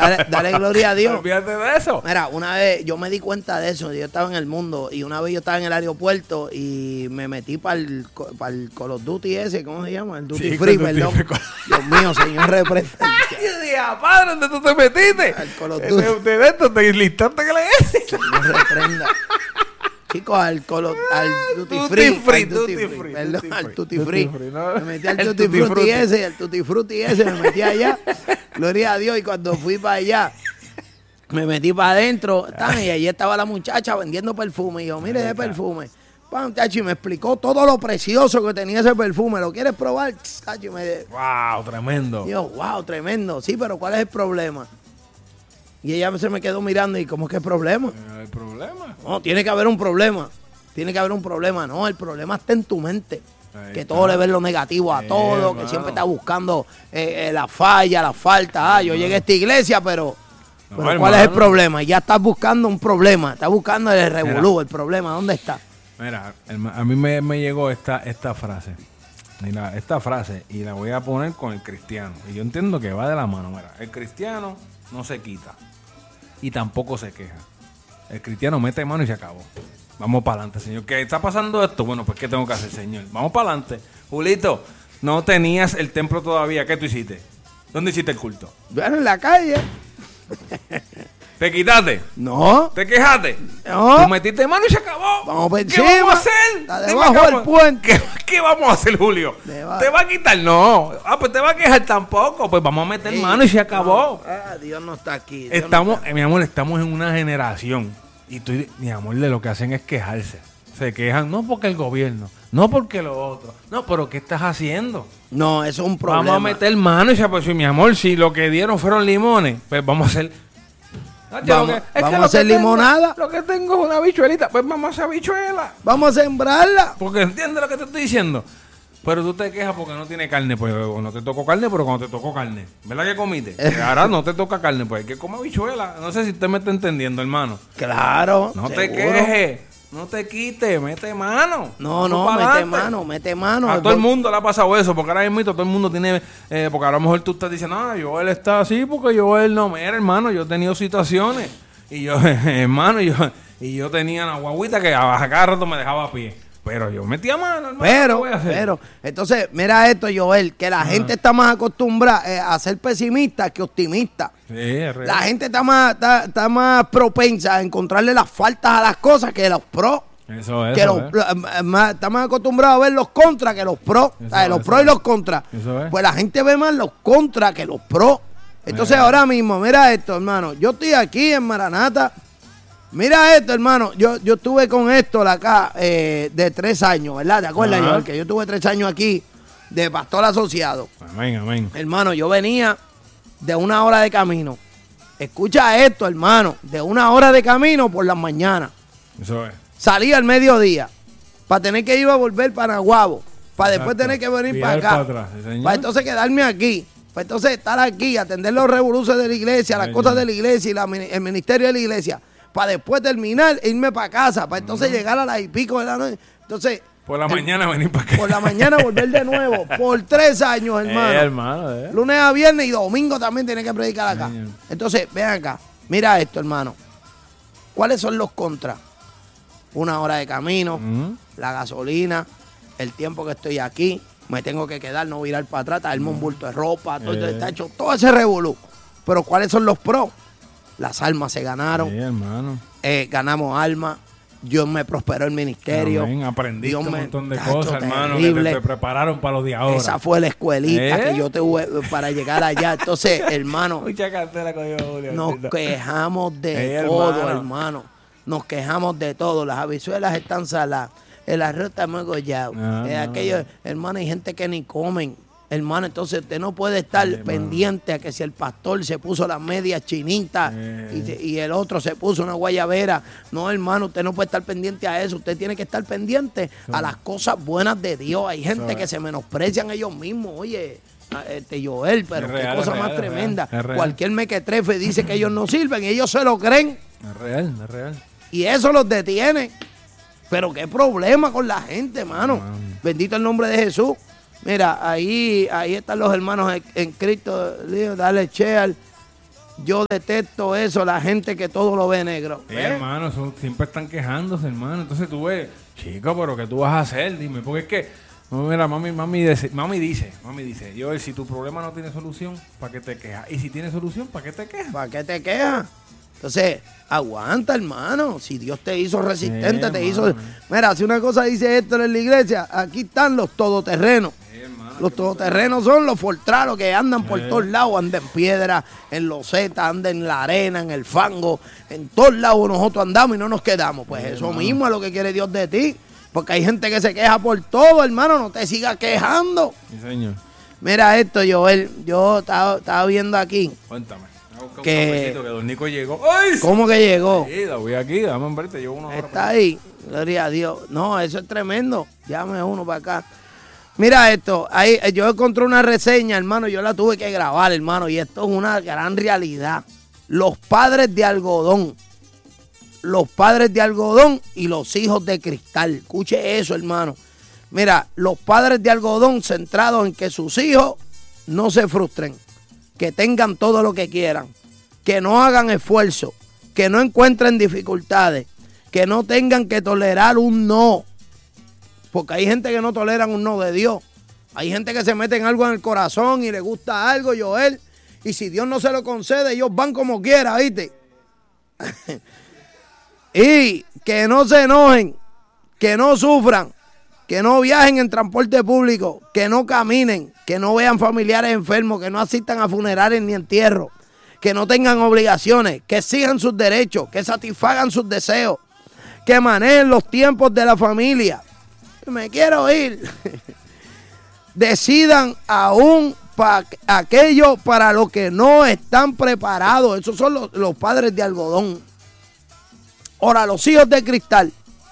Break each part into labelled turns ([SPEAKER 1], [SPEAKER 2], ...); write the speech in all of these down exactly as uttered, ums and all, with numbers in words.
[SPEAKER 1] dale, dale gloria a Dios.
[SPEAKER 2] Olvídate de eso.
[SPEAKER 1] Mira, una vez yo me di cuenta de eso, yo estaba en el mundo y una vez yo estaba en el aeropuerto y me metí para el, para el Call of Duty ese, ¿cómo se llama? El Duty
[SPEAKER 2] Sí,
[SPEAKER 1] Free,
[SPEAKER 2] Call of
[SPEAKER 1] perdón.
[SPEAKER 2] Duty.
[SPEAKER 1] Dios mío, señor representante.
[SPEAKER 2] Yo dije, padre, ¿dónde tú te metiste?
[SPEAKER 1] Al Call of Duty.
[SPEAKER 2] De, de esto, te enlistaste que le
[SPEAKER 1] Señor reprenda. Chicos, al, colo, al Duty
[SPEAKER 2] Duty
[SPEAKER 1] Free,
[SPEAKER 2] free,
[SPEAKER 1] al
[SPEAKER 2] Duty
[SPEAKER 1] Duty
[SPEAKER 2] free,
[SPEAKER 1] Free, perdón,
[SPEAKER 2] Duty
[SPEAKER 1] al
[SPEAKER 2] free,
[SPEAKER 1] Tutti
[SPEAKER 2] Duty
[SPEAKER 1] Free.
[SPEAKER 2] free, ¿no?
[SPEAKER 1] Me metí al
[SPEAKER 2] El
[SPEAKER 1] Tutti
[SPEAKER 2] Tutti
[SPEAKER 1] Frutti
[SPEAKER 2] Frutti.
[SPEAKER 1] ese, al Tutti Frutti ese, me metí allá. Gloria a Dios, y cuando fui para allá, me metí para adentro, tan, y allí estaba la muchacha vendiendo perfume. Y yo, mire ese perfume. Pam, tacho, y me explicó todo lo precioso que tenía ese perfume. ¿Lo quieres probar? Tacho, y me,
[SPEAKER 2] Wow, tremendo.
[SPEAKER 1] y yo, wow, tremendo. Sí, pero ¿cuál es el problema? Y ella se me quedó mirando y, ¿cómo es que es problema?
[SPEAKER 2] ¿El problema?
[SPEAKER 1] No, tiene que haber un problema. Tiene que haber un problema. No, el problema está en tu mente.
[SPEAKER 2] Ahí
[SPEAKER 1] que
[SPEAKER 2] está.
[SPEAKER 1] todo le ves lo negativo a
[SPEAKER 2] Sí,
[SPEAKER 1] todo,
[SPEAKER 2] hermano.
[SPEAKER 1] que siempre está buscando eh, eh, la falla, la falta. Ah, yo llegué a esta iglesia, pero,
[SPEAKER 2] No,
[SPEAKER 1] pero
[SPEAKER 2] hermano.
[SPEAKER 1] ¿cuál es el problema? Y ya estás buscando un problema. Estás buscando el revolú, el problema. ¿Dónde está?
[SPEAKER 2] Mira, herma- a mí me, me llegó esta, esta frase. Mira, esta frase, y la voy a poner con el cristiano. Y yo entiendo que va de la mano. Mira, el cristiano no se quita. Y tampoco se queja. El cristiano mete mano y se acabó. Vamos para adelante, Señor. ¿Qué está pasando esto? Bueno, pues ¿qué tengo que hacer, Señor? Vamos para adelante. Julito, no tenías el templo todavía. ¿Qué tú hiciste? ¿Dónde hiciste el culto?
[SPEAKER 1] Bueno, en la calle.
[SPEAKER 2] ¿Te quitaste?
[SPEAKER 1] No.
[SPEAKER 2] ¿Te quejaste?
[SPEAKER 1] No.
[SPEAKER 2] Tú metiste mano y se acabó.
[SPEAKER 1] Vamos por
[SPEAKER 2] ¿Qué
[SPEAKER 1] encima.
[SPEAKER 2] vamos a hacer?
[SPEAKER 1] Está
[SPEAKER 2] Dime,
[SPEAKER 1] debajo
[SPEAKER 2] ¿qué
[SPEAKER 1] del
[SPEAKER 2] vamos-
[SPEAKER 1] puente.
[SPEAKER 2] ¿Qué, qué vamos a hacer, Julio?
[SPEAKER 1] Deba-
[SPEAKER 2] ¿Te va a quitar? No. Ah, pues te va a quejar tampoco. Pues vamos a meter
[SPEAKER 1] Sí,
[SPEAKER 2] mano y se acabó.
[SPEAKER 1] no. Ah, Dios no está aquí. Dios
[SPEAKER 2] Estamos,
[SPEAKER 1] no está-
[SPEAKER 2] eh, mi amor, estamos en una generación. Y tú, mi amor, de lo que hacen es quejarse. Se quejan, no porque el gobierno, no porque lo otro. No, pero ¿qué estás haciendo?
[SPEAKER 1] No, eso es un problema.
[SPEAKER 2] Vamos a meter mano y se pues, mi amor, si lo que dieron fueron limones, pues vamos a hacer. Ah, yo
[SPEAKER 1] Vamos-
[SPEAKER 2] lo que- es que
[SPEAKER 1] vamos
[SPEAKER 2] lo
[SPEAKER 1] a
[SPEAKER 2] que
[SPEAKER 1] hacer
[SPEAKER 2] tengo-
[SPEAKER 1] limonada.
[SPEAKER 2] Lo que tengo es una bichuelita, pues vamos a hacer habichuela.
[SPEAKER 1] Vamos a sembrarla.
[SPEAKER 2] Porque entiendes lo que te estoy diciendo. Pero tú te quejas porque no tiene carne, pues o no te tocó carne, pero cuando te tocó carne. ¿Verdad que comiste? Que ahora no te toca carne, pues hay que comer habichuela. No sé si usted me está entendiendo, hermano.
[SPEAKER 1] Claro.
[SPEAKER 2] No te
[SPEAKER 1] seguro.
[SPEAKER 2] quejes, no te quites, mete mano.
[SPEAKER 1] No,
[SPEAKER 2] Vamos
[SPEAKER 1] no,
[SPEAKER 2] pa'
[SPEAKER 1] mete
[SPEAKER 2] adelante.
[SPEAKER 1] mano, mete mano.
[SPEAKER 2] A todo el mundo le ha pasado eso, porque ahora mismo todo el mundo tiene, eh, porque a lo mejor tú estás diciendo, ah, Joel está así, porque Joel no, mira, hermano, yo he tenido situaciones, y yo, hermano, y yo, y yo tenía una guaguita que a cada rato me dejaba a pie, pero yo metía mano, hermano. ¿qué
[SPEAKER 1] Pero,
[SPEAKER 2] voy a hacer?
[SPEAKER 1] pero, entonces, mira esto, Joel, que la gente está más acostumbrada eh, a ser pesimista que optimista.
[SPEAKER 2] Sí, es real.
[SPEAKER 1] La gente está más, está, está más propensa a encontrarle las faltas a las cosas que los pros.
[SPEAKER 2] Eso es,
[SPEAKER 1] Que
[SPEAKER 2] eso
[SPEAKER 1] los,
[SPEAKER 2] es.
[SPEAKER 1] eh, más- está más acostumbrado a ver los contras que los pros.
[SPEAKER 2] Eso
[SPEAKER 1] ¿sabes? Los
[SPEAKER 2] es,
[SPEAKER 1] pros
[SPEAKER 2] eso
[SPEAKER 1] y los
[SPEAKER 2] es.
[SPEAKER 1] contras.
[SPEAKER 2] Eso es.
[SPEAKER 1] Pues la gente ve más los contras que los pros. Entonces
[SPEAKER 2] Mira.
[SPEAKER 1] ahora mismo, mira esto, hermano. Yo estoy aquí en Maranata. Mira esto, hermano. Yo, yo estuve con Héctor acá eh, de tres años, ¿verdad? ¿Te acuerdas,
[SPEAKER 2] Ajá.
[SPEAKER 1] Joel? Que yo tuve tres años aquí de pastor asociado.
[SPEAKER 2] Amén, amén.
[SPEAKER 1] Hermano, yo venía de una hora de camino. Escucha esto, hermano. De una hora de camino por las mañanas.
[SPEAKER 2] Eso es.
[SPEAKER 1] Salía al mediodía para tener que ir a volver para Naguabo, para después
[SPEAKER 2] Exacto.
[SPEAKER 1] tener que venir
[SPEAKER 2] Virar
[SPEAKER 1] para acá,
[SPEAKER 2] para atrás, sí, señor.
[SPEAKER 1] para entonces quedarme aquí, para entonces estar aquí, atender los revoluciones de la iglesia, las
[SPEAKER 2] Señor.
[SPEAKER 1] cosas de la iglesia y la mini- el ministerio de la iglesia, para después terminar e irme para casa, para entonces llegar a las y pico de la noche. Entonces,
[SPEAKER 2] Por la
[SPEAKER 1] el-
[SPEAKER 2] mañana venir para acá.
[SPEAKER 1] por la mañana volver de nuevo, por tres años, hermano.
[SPEAKER 2] Eh, hermano, eh.
[SPEAKER 1] Lunes a viernes y domingo también tiene que predicar acá.
[SPEAKER 2] Señor.
[SPEAKER 1] Entonces, vean acá, mira esto, hermano. ¿Cuáles son los contras? Una hora de camino,
[SPEAKER 2] Ujú.
[SPEAKER 1] la gasolina, el tiempo que estoy aquí, me tengo que quedar, no virar para atrás, traerme un bulto de ropa, todo,
[SPEAKER 2] Eh.
[SPEAKER 1] está hecho, todo ese revolú. Pero ¿cuáles son los pros? Las almas se ganaron,
[SPEAKER 2] Sí, hermano.
[SPEAKER 1] eh, ganamos almas, Dios me prosperó el ministerio.
[SPEAKER 2] Amén. Aprendiste
[SPEAKER 1] Dios
[SPEAKER 2] un
[SPEAKER 1] me-
[SPEAKER 2] montón de
[SPEAKER 1] Tacho,
[SPEAKER 2] cosas, hermano, que te,
[SPEAKER 1] terrible.
[SPEAKER 2] te prepararon para los de ahora.
[SPEAKER 1] Esa fue la escuelita
[SPEAKER 2] ¿Eh?
[SPEAKER 1] que yo tuve para llegar allá. Entonces, hermano,
[SPEAKER 2] Mucha cartera cogió Julio.
[SPEAKER 1] nos quejamos de
[SPEAKER 2] Ey,
[SPEAKER 1] todo,
[SPEAKER 2] hermano.
[SPEAKER 1] hermano. Nos quejamos de todo. Las habichuelas están saladas. El arroz está muy gollado.
[SPEAKER 2] Ah,
[SPEAKER 1] Eh,
[SPEAKER 2] no.
[SPEAKER 1] aquello, hermano, hay gente que ni comen. Hermano, entonces usted no puede estar
[SPEAKER 2] Ay, hermano.
[SPEAKER 1] pendiente a que si el pastor se puso las medias chinitas
[SPEAKER 2] Eh.
[SPEAKER 1] y, se- y el otro se puso una guayabera. No, hermano, usted no puede estar pendiente a eso. Usted tiene que estar pendiente a las cosas buenas de Dios. Hay gente
[SPEAKER 2] es.
[SPEAKER 1] que se menosprecian ellos mismos. Oye, a- este Joel, pero
[SPEAKER 2] Es
[SPEAKER 1] qué
[SPEAKER 2] real,
[SPEAKER 1] cosa
[SPEAKER 2] es
[SPEAKER 1] más
[SPEAKER 2] real, es
[SPEAKER 1] tremenda.
[SPEAKER 2] real, es real.
[SPEAKER 1] Cualquier mequetrefe dice que ellos no sirven y ellos se lo creen.
[SPEAKER 2] Es real, es real.
[SPEAKER 1] Y eso los detiene. Pero qué problema con la gente, hermano.
[SPEAKER 2] Hermano.
[SPEAKER 1] Bendito el nombre de Jesús. Mira, ahí, ahí están los hermanos en, en Cristo. Dios, dale share. Yo detesto eso, la gente que todo lo ve negro.
[SPEAKER 2] Sí, hermano, son, siempre están quejándose, hermano. Entonces tú ves, chico, pero ¿qué tú vas a hacer? Dime, porque es que, no, mira, mami, mami, dice, mami dice, mami dice, yo, si tu problema no tiene solución, ¿para qué te quejas? Y si tiene solución, ¿para qué te quejas?
[SPEAKER 1] ¿Para qué te quejas? Entonces, aguanta, hermano. Si Dios te hizo resistente,
[SPEAKER 2] Sí,
[SPEAKER 1] te
[SPEAKER 2] hermano.
[SPEAKER 1] hizo... Mira, si una cosa dice esto en la iglesia, aquí están los todoterrenos.
[SPEAKER 2] Sí, hermano,
[SPEAKER 1] Los todoterrenos son los fortraros que andan por
[SPEAKER 2] Sí.
[SPEAKER 1] todos lados, andan en piedra, en loseta, andan en la arena, en el fango. En todos lados nosotros andamos y no nos quedamos. Pues
[SPEAKER 2] Sí,
[SPEAKER 1] eso
[SPEAKER 2] hermano.
[SPEAKER 1] mismo es lo que quiere Dios de ti. Porque hay gente que se queja por todo, hermano. No te sigas quejando.
[SPEAKER 2] Sí, señor.
[SPEAKER 1] Mira esto, Joel. Yo estaba, estaba viendo aquí.
[SPEAKER 2] Cuéntame. Voy a buscar
[SPEAKER 1] Que-
[SPEAKER 2] un cafecito que Don Nico llegó. ¡Ay!
[SPEAKER 1] ¿Cómo que llegó?
[SPEAKER 2] Sí, la voy aquí, dame un verte, llevo una hora.
[SPEAKER 1] Está ahí. Gloria a Dios. No, eso es tremendo. Llame uno para acá. Mira esto. Ahí, eh, yo encontré una reseña, hermano. Yo la tuve que grabar, hermano. Y esto es una gran realidad. Los padres de algodón. Los padres de algodón y los hijos de cristal. Escuche eso, hermano. Mira, los padres de algodón centrados en que sus hijos no se frustren, que tengan todo lo que quieran, que no hagan esfuerzo, que no encuentren dificultades, que no tengan que tolerar un no. Porque hay gente que no toleran un no de Dios. Hay gente que se mete en algo en el corazón y le gusta algo, Joel. Y si Dios no se lo concede, ellos van como quiera, ¿viste? Y que no se enojen, que no sufran, que no viajen en transporte público, que no caminen, que no vean familiares enfermos, que no asistan a funerales ni entierros, que no tengan obligaciones, que sigan sus derechos, que satisfagan sus deseos, que manejen los tiempos de la familia. Me quiero ir. Decidan aún pa aquello para lo que no están preparados. Esos son los, los padres de algodón. Ahora, los hijos de cristal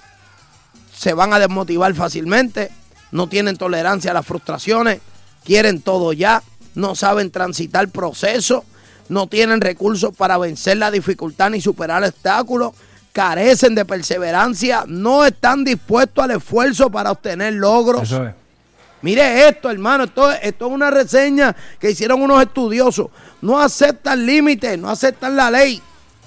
[SPEAKER 1] se van a desmotivar fácilmente, no tienen tolerancia a las frustraciones, quieren todo ya, no saben transitar procesos, no tienen recursos para vencer la dificultad ni superar obstáculos, carecen de perseverancia, no están dispuestos al esfuerzo para obtener logros.
[SPEAKER 2] Eso es.
[SPEAKER 1] Mire esto, hermano, esto, esto es una reseña que hicieron unos estudiosos. No aceptan límites, no aceptan la ley.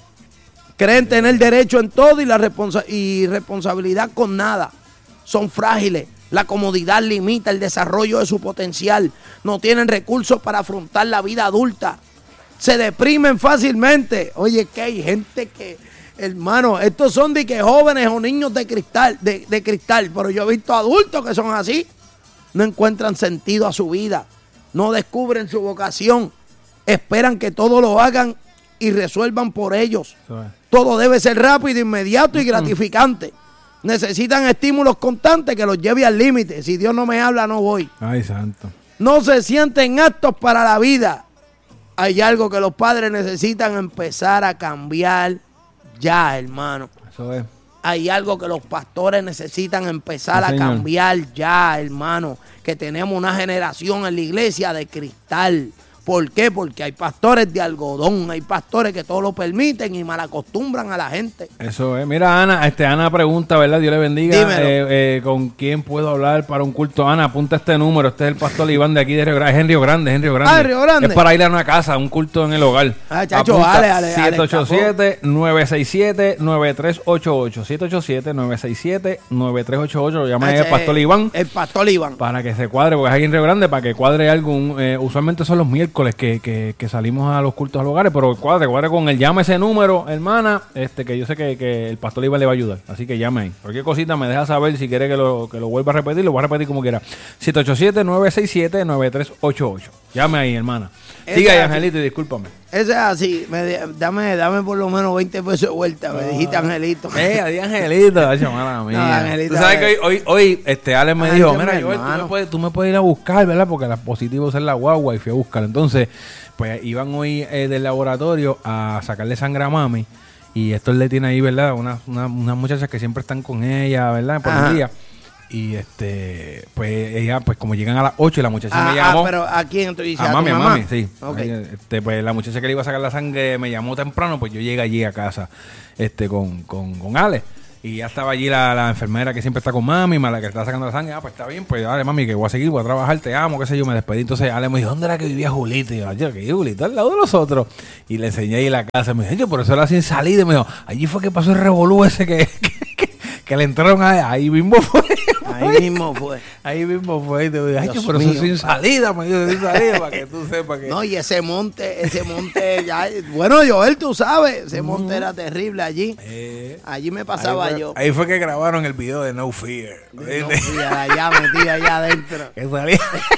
[SPEAKER 1] Creen tener derecho en todo y la responsa y responsabilidad con nada. Son frágiles. La comodidad limita el desarrollo de su potencial. No tienen recursos para afrontar la vida adulta. Se deprimen fácilmente. Oye, que hay gente que, hermano, estos son de que jóvenes o niños de cristal, de, de cristal, pero yo he visto adultos que son así. No encuentran sentido a su vida. No descubren su vocación. Esperan que todo lo hagan y resuelvan por ellos.
[SPEAKER 2] Eso es.
[SPEAKER 1] Todo debe ser rápido, inmediato y gratificante. Necesitan estímulos constantes que los lleve al límite. Si Dios no me habla, no voy.
[SPEAKER 2] Ay, santo.
[SPEAKER 1] No se sienten aptos para la vida. Hay algo que los padres necesitan empezar a cambiar ya, hermano.
[SPEAKER 2] Eso es.
[SPEAKER 1] Hay algo que los pastores necesitan empezar
[SPEAKER 2] Sí,
[SPEAKER 1] a
[SPEAKER 2] señor.
[SPEAKER 1] cambiar ya, hermano. Que tenemos una generación en la iglesia de cristal. ¿Por qué? Porque hay pastores de algodón, hay pastores que todo lo permiten y malacostumbran a la gente.
[SPEAKER 2] Eso es. Mira, Ana, este, Ana pregunta, ¿verdad? Dios le bendiga.
[SPEAKER 1] Dímelo.
[SPEAKER 2] Eh, eh, ¿Con quién puedo hablar para un culto? Ana, apunta este número. Este es el pastor Iván de aquí de Río Grande. Es en Río Grande, es en Río Grande.
[SPEAKER 1] Ah, en Río Grande.
[SPEAKER 2] Es para ir a una casa, un culto en el hogar.
[SPEAKER 1] Ah, chacho, dale, dale, dale,
[SPEAKER 2] siete ocho siete, nueve seis siete, nueve tres ocho ocho. siete ocho siete, nueve seis siete, nueve tres ocho ocho. Lo llama el pastor Iván.
[SPEAKER 1] El pastor Iván.
[SPEAKER 2] Para que se cuadre, porque es ahí en Río Grande, para que cuadre algo. un, eh, usualmente son los miércoles que, que, que salimos a los cultos a los hogares, pero cuadre, cuadre con él. Llame ese número, hermana, este que yo sé que, que el pastor Iván le va a ayudar. Así que llame ahí. Cualquier cosita me deja saber si quiere que lo, que lo vuelva a repetir, lo voy a repetir como quiera. siete ocho siete, nueve seis siete, nueve tres ocho ocho. Llame ahí, hermana. Siga ahí,
[SPEAKER 1] Ese-
[SPEAKER 2] Angelito, y discúlpame.
[SPEAKER 1] Ese es así. Me de- dame, dame por lo menos veinte pesos de vuelta. Me dijiste, Angelito.
[SPEAKER 2] Eh, adiós, Angelito. Ay, mala mía.
[SPEAKER 1] No, Angelito,
[SPEAKER 2] Tú sabes
[SPEAKER 1] a
[SPEAKER 2] que
[SPEAKER 1] ver.
[SPEAKER 2] hoy, hoy, hoy este, Alex me
[SPEAKER 1] Ay,
[SPEAKER 2] dijo,
[SPEAKER 1] Dios
[SPEAKER 2] mira,
[SPEAKER 1] mío,
[SPEAKER 2] Joel, tú
[SPEAKER 1] hermano.
[SPEAKER 2] me, puedes, tú me puedes ir a buscar, ¿verdad? Porque las positivos es la guagua y fui a buscar. Entonces, pues iban hoy eh, del laboratorio a sacarle sangre a mami. Y esto le tiene ahí, ¿verdad? Unas una, unas muchachas que siempre están con ella, ¿verdad? Por
[SPEAKER 1] Ajá.
[SPEAKER 2] el día. Y este, pues ella, pues como llegan a las ocho y la muchacha
[SPEAKER 1] Ah,
[SPEAKER 2] me
[SPEAKER 1] ah,
[SPEAKER 2] llamó.
[SPEAKER 1] pero ¿a quién tú dices?
[SPEAKER 2] A
[SPEAKER 1] tu
[SPEAKER 2] mami, a
[SPEAKER 1] mamá?
[SPEAKER 2] mami, sí.
[SPEAKER 1] Ok.
[SPEAKER 2] Ahí, Este, pues la muchacha que le iba a sacar la sangre me llamó temprano, pues yo llegué allí a casa este, con, con, con Ale. Y ya estaba allí la, la enfermera que siempre está con mami, la que está sacando la sangre. Ah, pues está bien, pues dale, mami, que voy a seguir, voy a trabajar, te amo, qué sé yo. Me despedí. Entonces Ale me dijo, ¿dónde era que vivía Julito? Y yo, yo, que Julito al lado de nosotros. Y le enseñé ahí la casa. Me dijo, yo, por eso era sin salida. Y me dijo, allí fue que pasó el revolú ese que, que, que, que le entraron a, ahí mismo fue.
[SPEAKER 1] Ahí mismo fue.
[SPEAKER 2] Ahí mismo fue. Y te dije, ay, yo, por eso sin salida, me dijo, sin salida, para que tú sepas que.
[SPEAKER 1] No, y ese monte, ese monte, ya, bueno, Joel, tú sabes, ese monte era terrible allí.
[SPEAKER 2] Eh,
[SPEAKER 1] allí me pasaba
[SPEAKER 2] ahí fue,
[SPEAKER 1] yo.
[SPEAKER 2] Ahí fue que grabaron el video de No Fear.
[SPEAKER 1] No Fear, allá metida allá adentro.
[SPEAKER 2] Que salía.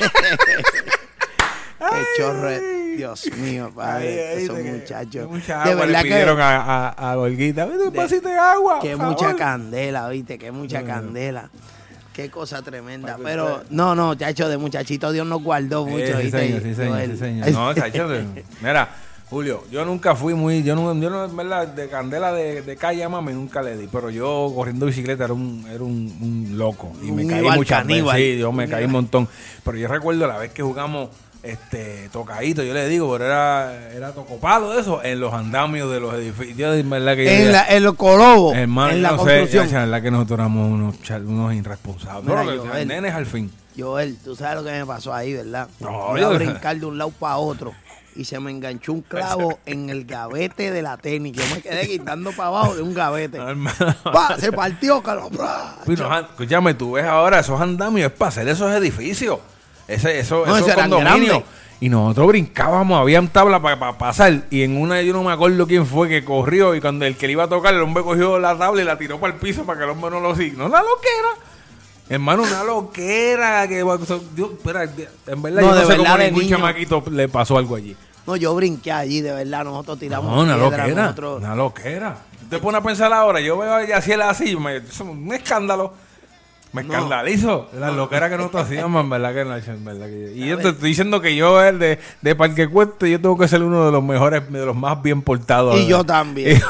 [SPEAKER 1] Qué chorre. Dios mío, padre,
[SPEAKER 2] ay, ay,
[SPEAKER 1] esos
[SPEAKER 2] de
[SPEAKER 1] muchachos.
[SPEAKER 2] Que mucha
[SPEAKER 1] de
[SPEAKER 2] agua
[SPEAKER 1] verdad
[SPEAKER 2] le pidieron
[SPEAKER 1] que,
[SPEAKER 2] a, a, a Olguita. Vete un vasito de agua.
[SPEAKER 1] Que mucha candela, viste, que mucha no, candela. Qué cosa tremenda. Pero, no, no, chacho, de muchachito Dios nos guardó mucho.
[SPEAKER 2] Eh, sí,
[SPEAKER 1] ¿viste?
[SPEAKER 2] señor, sí, señor, sí, señor. No, chacho, mira, Julio, yo nunca fui muy, yo no, yo no, en verdad, de candela de, de calle a mami nunca le di, pero yo corriendo bicicleta era un, era un, un loco. Y me
[SPEAKER 1] un
[SPEAKER 2] caí muchas veces, sí, yo me
[SPEAKER 1] un
[SPEAKER 2] caí un montón. Pero yo recuerdo la vez que jugamos este tocadito, yo le digo, pero era, era tocopalo eso, en los andamios de los edificios. Yo, en verdad que
[SPEAKER 1] en,
[SPEAKER 2] yo,
[SPEAKER 1] la, en los colobos,
[SPEAKER 2] hermano,
[SPEAKER 1] en la
[SPEAKER 2] no
[SPEAKER 1] construcción.
[SPEAKER 2] sé, la verdad que nosotros éramos unos, unos irresponsables.
[SPEAKER 1] Mira,
[SPEAKER 2] pero
[SPEAKER 1] Joel,
[SPEAKER 2] nenes al fin.
[SPEAKER 1] Joel, tú sabes lo que me pasó ahí, ¿verdad?
[SPEAKER 2] No,
[SPEAKER 1] yo
[SPEAKER 2] yo
[SPEAKER 1] iba a brincar de un lado para otro y se me enganchó un clavo en el gavete de la tenis. Yo me quedé quitando para abajo de un gavete. Pa, se partió, Carlos.
[SPEAKER 2] Pero, escúchame, tú ves ahora esos andamios, es para hacer esos edificios. Ese, eso,
[SPEAKER 1] no,
[SPEAKER 2] esos condominios. Y nosotros brincábamos, habían tablas para pa pasar. Y en una yo no me acuerdo quién fue que corrió. Y cuando el que le iba a tocar, el hombre cogió la tabla y la tiró para el piso para que el hombre no lo siga. No, una loquera. Hermano, una loquera. Que, Dios, espera, en verdad,
[SPEAKER 1] no,
[SPEAKER 2] yo no
[SPEAKER 1] de
[SPEAKER 2] sé
[SPEAKER 1] verdad,
[SPEAKER 2] cómo a ningún
[SPEAKER 1] niño,
[SPEAKER 2] chamaquito le pasó algo allí.
[SPEAKER 1] No, yo brinqué allí, de verdad. Nosotros tiramos.
[SPEAKER 2] No, una
[SPEAKER 1] piedra,
[SPEAKER 2] loquera.
[SPEAKER 1] nosotros...
[SPEAKER 2] Una loquera. Te pones a pensar ahora. Yo veo a Yaciel así. Me, es un escándalo. Me
[SPEAKER 1] no,
[SPEAKER 2] escandalizo. La no. loquera que nosotros hacíamos, en verdad que no. En verdad que, y yo te estoy diciendo que yo, el de, de Parque Cueste, yo tengo que ser uno de los mejores, de los más bien portados.
[SPEAKER 1] Y
[SPEAKER 2] ¿verdad?
[SPEAKER 1] yo también.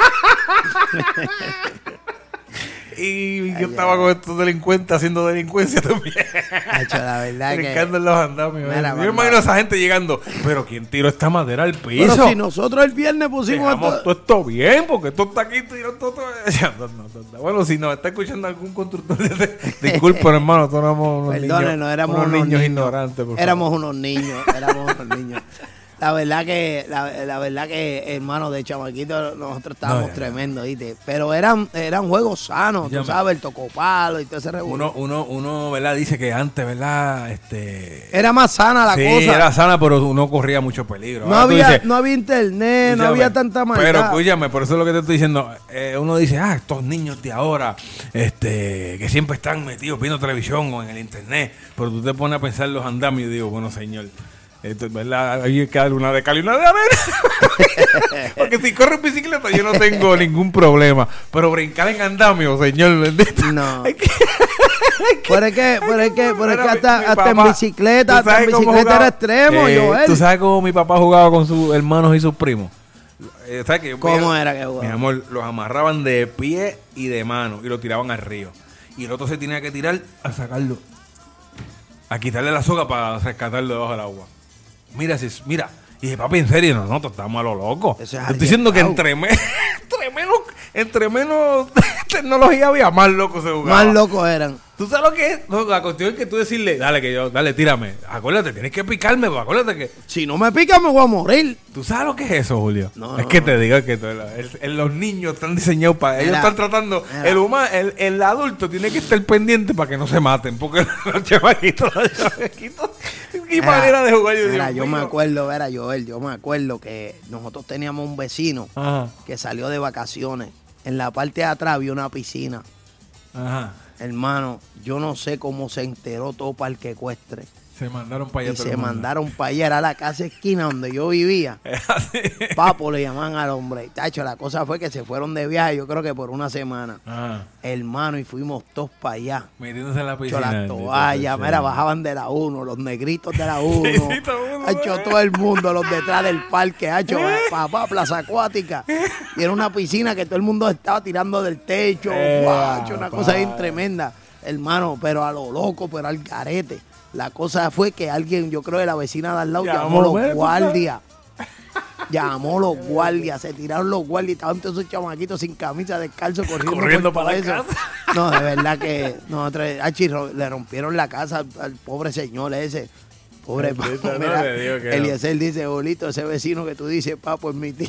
[SPEAKER 2] Y yo ay, estaba ay, con estos delincuentes haciendo delincuencia también.
[SPEAKER 1] Hacho, la verdad
[SPEAKER 2] brincando
[SPEAKER 1] que...
[SPEAKER 2] en los andamios.
[SPEAKER 1] Mira,
[SPEAKER 2] yo imagino a esa gente llegando, pero ¿quién tiró esta madera al piso?
[SPEAKER 1] Pero si nosotros el viernes pusimos
[SPEAKER 2] esto... todo esto bien, porque esto está aquí, tiró todo, todo. No, no, no. Bueno, si nos está escuchando algún constructor, disculpen, hermano, todos éramos unos
[SPEAKER 1] Perdone,
[SPEAKER 2] niños,
[SPEAKER 1] no éramos
[SPEAKER 2] unos
[SPEAKER 1] unos
[SPEAKER 2] niños,
[SPEAKER 1] niños
[SPEAKER 2] ignorantes. Por
[SPEAKER 1] éramos
[SPEAKER 2] favor.
[SPEAKER 1] unos niños, éramos unos niños. La verdad que, la, la verdad que, hermano, de chamaquito nosotros estábamos no, tremendos, ¿viste? Pero eran, eran juegos sanos, tú sabes, el tocopalo y todo ese revuelo.
[SPEAKER 2] Uno, uno, uno, ¿verdad? Dice que antes, ¿verdad? Este...
[SPEAKER 1] Era más sana la
[SPEAKER 2] sí,
[SPEAKER 1] cosa.
[SPEAKER 2] Sí, era sana, pero uno corría mucho peligro.
[SPEAKER 1] No había, dices, no había internet, no había tanta maldad.
[SPEAKER 2] Pero escúchame, por eso es lo que te estoy diciendo. Eh, uno dice, ah, estos niños de ahora, este, que siempre están metidos viendo televisión o en el internet. Pero tú te pones a pensar los andamios y digo, bueno, señor, esto es verdad, hay que darle una de cal y una de arena. Porque si corro en bicicleta yo no tengo ningún problema. Pero brincar en andamio, señor bendito.
[SPEAKER 1] No.
[SPEAKER 2] Hay que,
[SPEAKER 1] hay que, por es que, por es que, por es que hasta, mi, mi hasta papá, en bicicleta, hasta en bicicleta jugaba, era extremo, eh, Joel.
[SPEAKER 2] ¿Tú sabes cómo mi papá jugaba con sus hermanos y sus primos? Eh, ¿sabes que yo
[SPEAKER 1] ¿Cómo
[SPEAKER 2] veía,
[SPEAKER 1] era que jugaba?
[SPEAKER 2] Mi amor, los amarraban de pie y de mano y lo tiraban al río. Y el otro se tenía que tirar a sacarlo, a quitarle la soga para rescatarlo debajo del agua. Mira, si, mira. Y dije, papi, en serio, nosotros estamos a lo loco. Estoy diciendo que entre, me, entre menos entre menos tecnología había, más locos se jugaba.
[SPEAKER 1] Más locos eran.
[SPEAKER 2] ¿Tú sabes lo que es? No, la cuestión es que tú decirle, dale, que yo, dale, tírame. Acuérdate, tienes que picarme, pues, acuérdate que...
[SPEAKER 1] Si no me picas, me voy a morir.
[SPEAKER 2] ¿Tú sabes lo que es eso, Julio? No, es
[SPEAKER 1] no,
[SPEAKER 2] que
[SPEAKER 1] no.
[SPEAKER 2] te digo que el, el, los niños están diseñados para... Era, ellos están tratando... El, humano, el, el adulto tiene que estar pendiente para que no se maten, porque los chamaquitos, los chamaquitos... ¿Qué era, manera de jugar? Yo,
[SPEAKER 1] era, yo me acuerdo, era Joel, yo me acuerdo que nosotros teníamos un vecino Ajá. que salió de vacaciones. En la parte de atrás había una piscina.
[SPEAKER 2] Ajá.
[SPEAKER 1] Hermano, yo no sé cómo se enteró todo Parque Ecuestre.
[SPEAKER 2] Se mandaron para allá.
[SPEAKER 1] Y se mandaron para allá. Era la casa esquina donde yo vivía. Papo le llamaban al hombre. Tacho, la cosa fue que se fueron de viaje, yo creo que por una semana. Ah. Hermano, y fuimos todos para allá.
[SPEAKER 2] Metiéndose en la piscina.
[SPEAKER 1] Tacho, las toallas, mira, bajaban de la uno, los negritos de la uno. Sí, sí, todo, uno Tacho, todo el mundo, los detrás del parque. Tacho, papá, plaza acuática. Y era una piscina que todo el mundo estaba tirando del techo. Eh, Tacho, una cosa bien tremenda. Hermano, pero a lo loco, pero al carete. La cosa fue que alguien, yo creo que la vecina de al lado, ya llamó a los guardias. llamó los guardias, se tiraron los guardias y estaban todos esos chamaquitos sin camisa, descalzos, corriendo,
[SPEAKER 2] corriendo
[SPEAKER 1] por
[SPEAKER 2] para la
[SPEAKER 1] eso.
[SPEAKER 2] casa.
[SPEAKER 1] No, de verdad que nosotros, achi, le rompieron la casa al, al pobre señor ese. Pobre
[SPEAKER 2] Ay,
[SPEAKER 1] papo,
[SPEAKER 2] no
[SPEAKER 1] mira,
[SPEAKER 2] le digo que
[SPEAKER 1] Eliezer dice, bolito, ese vecino que tú dices, papo, es mi tío.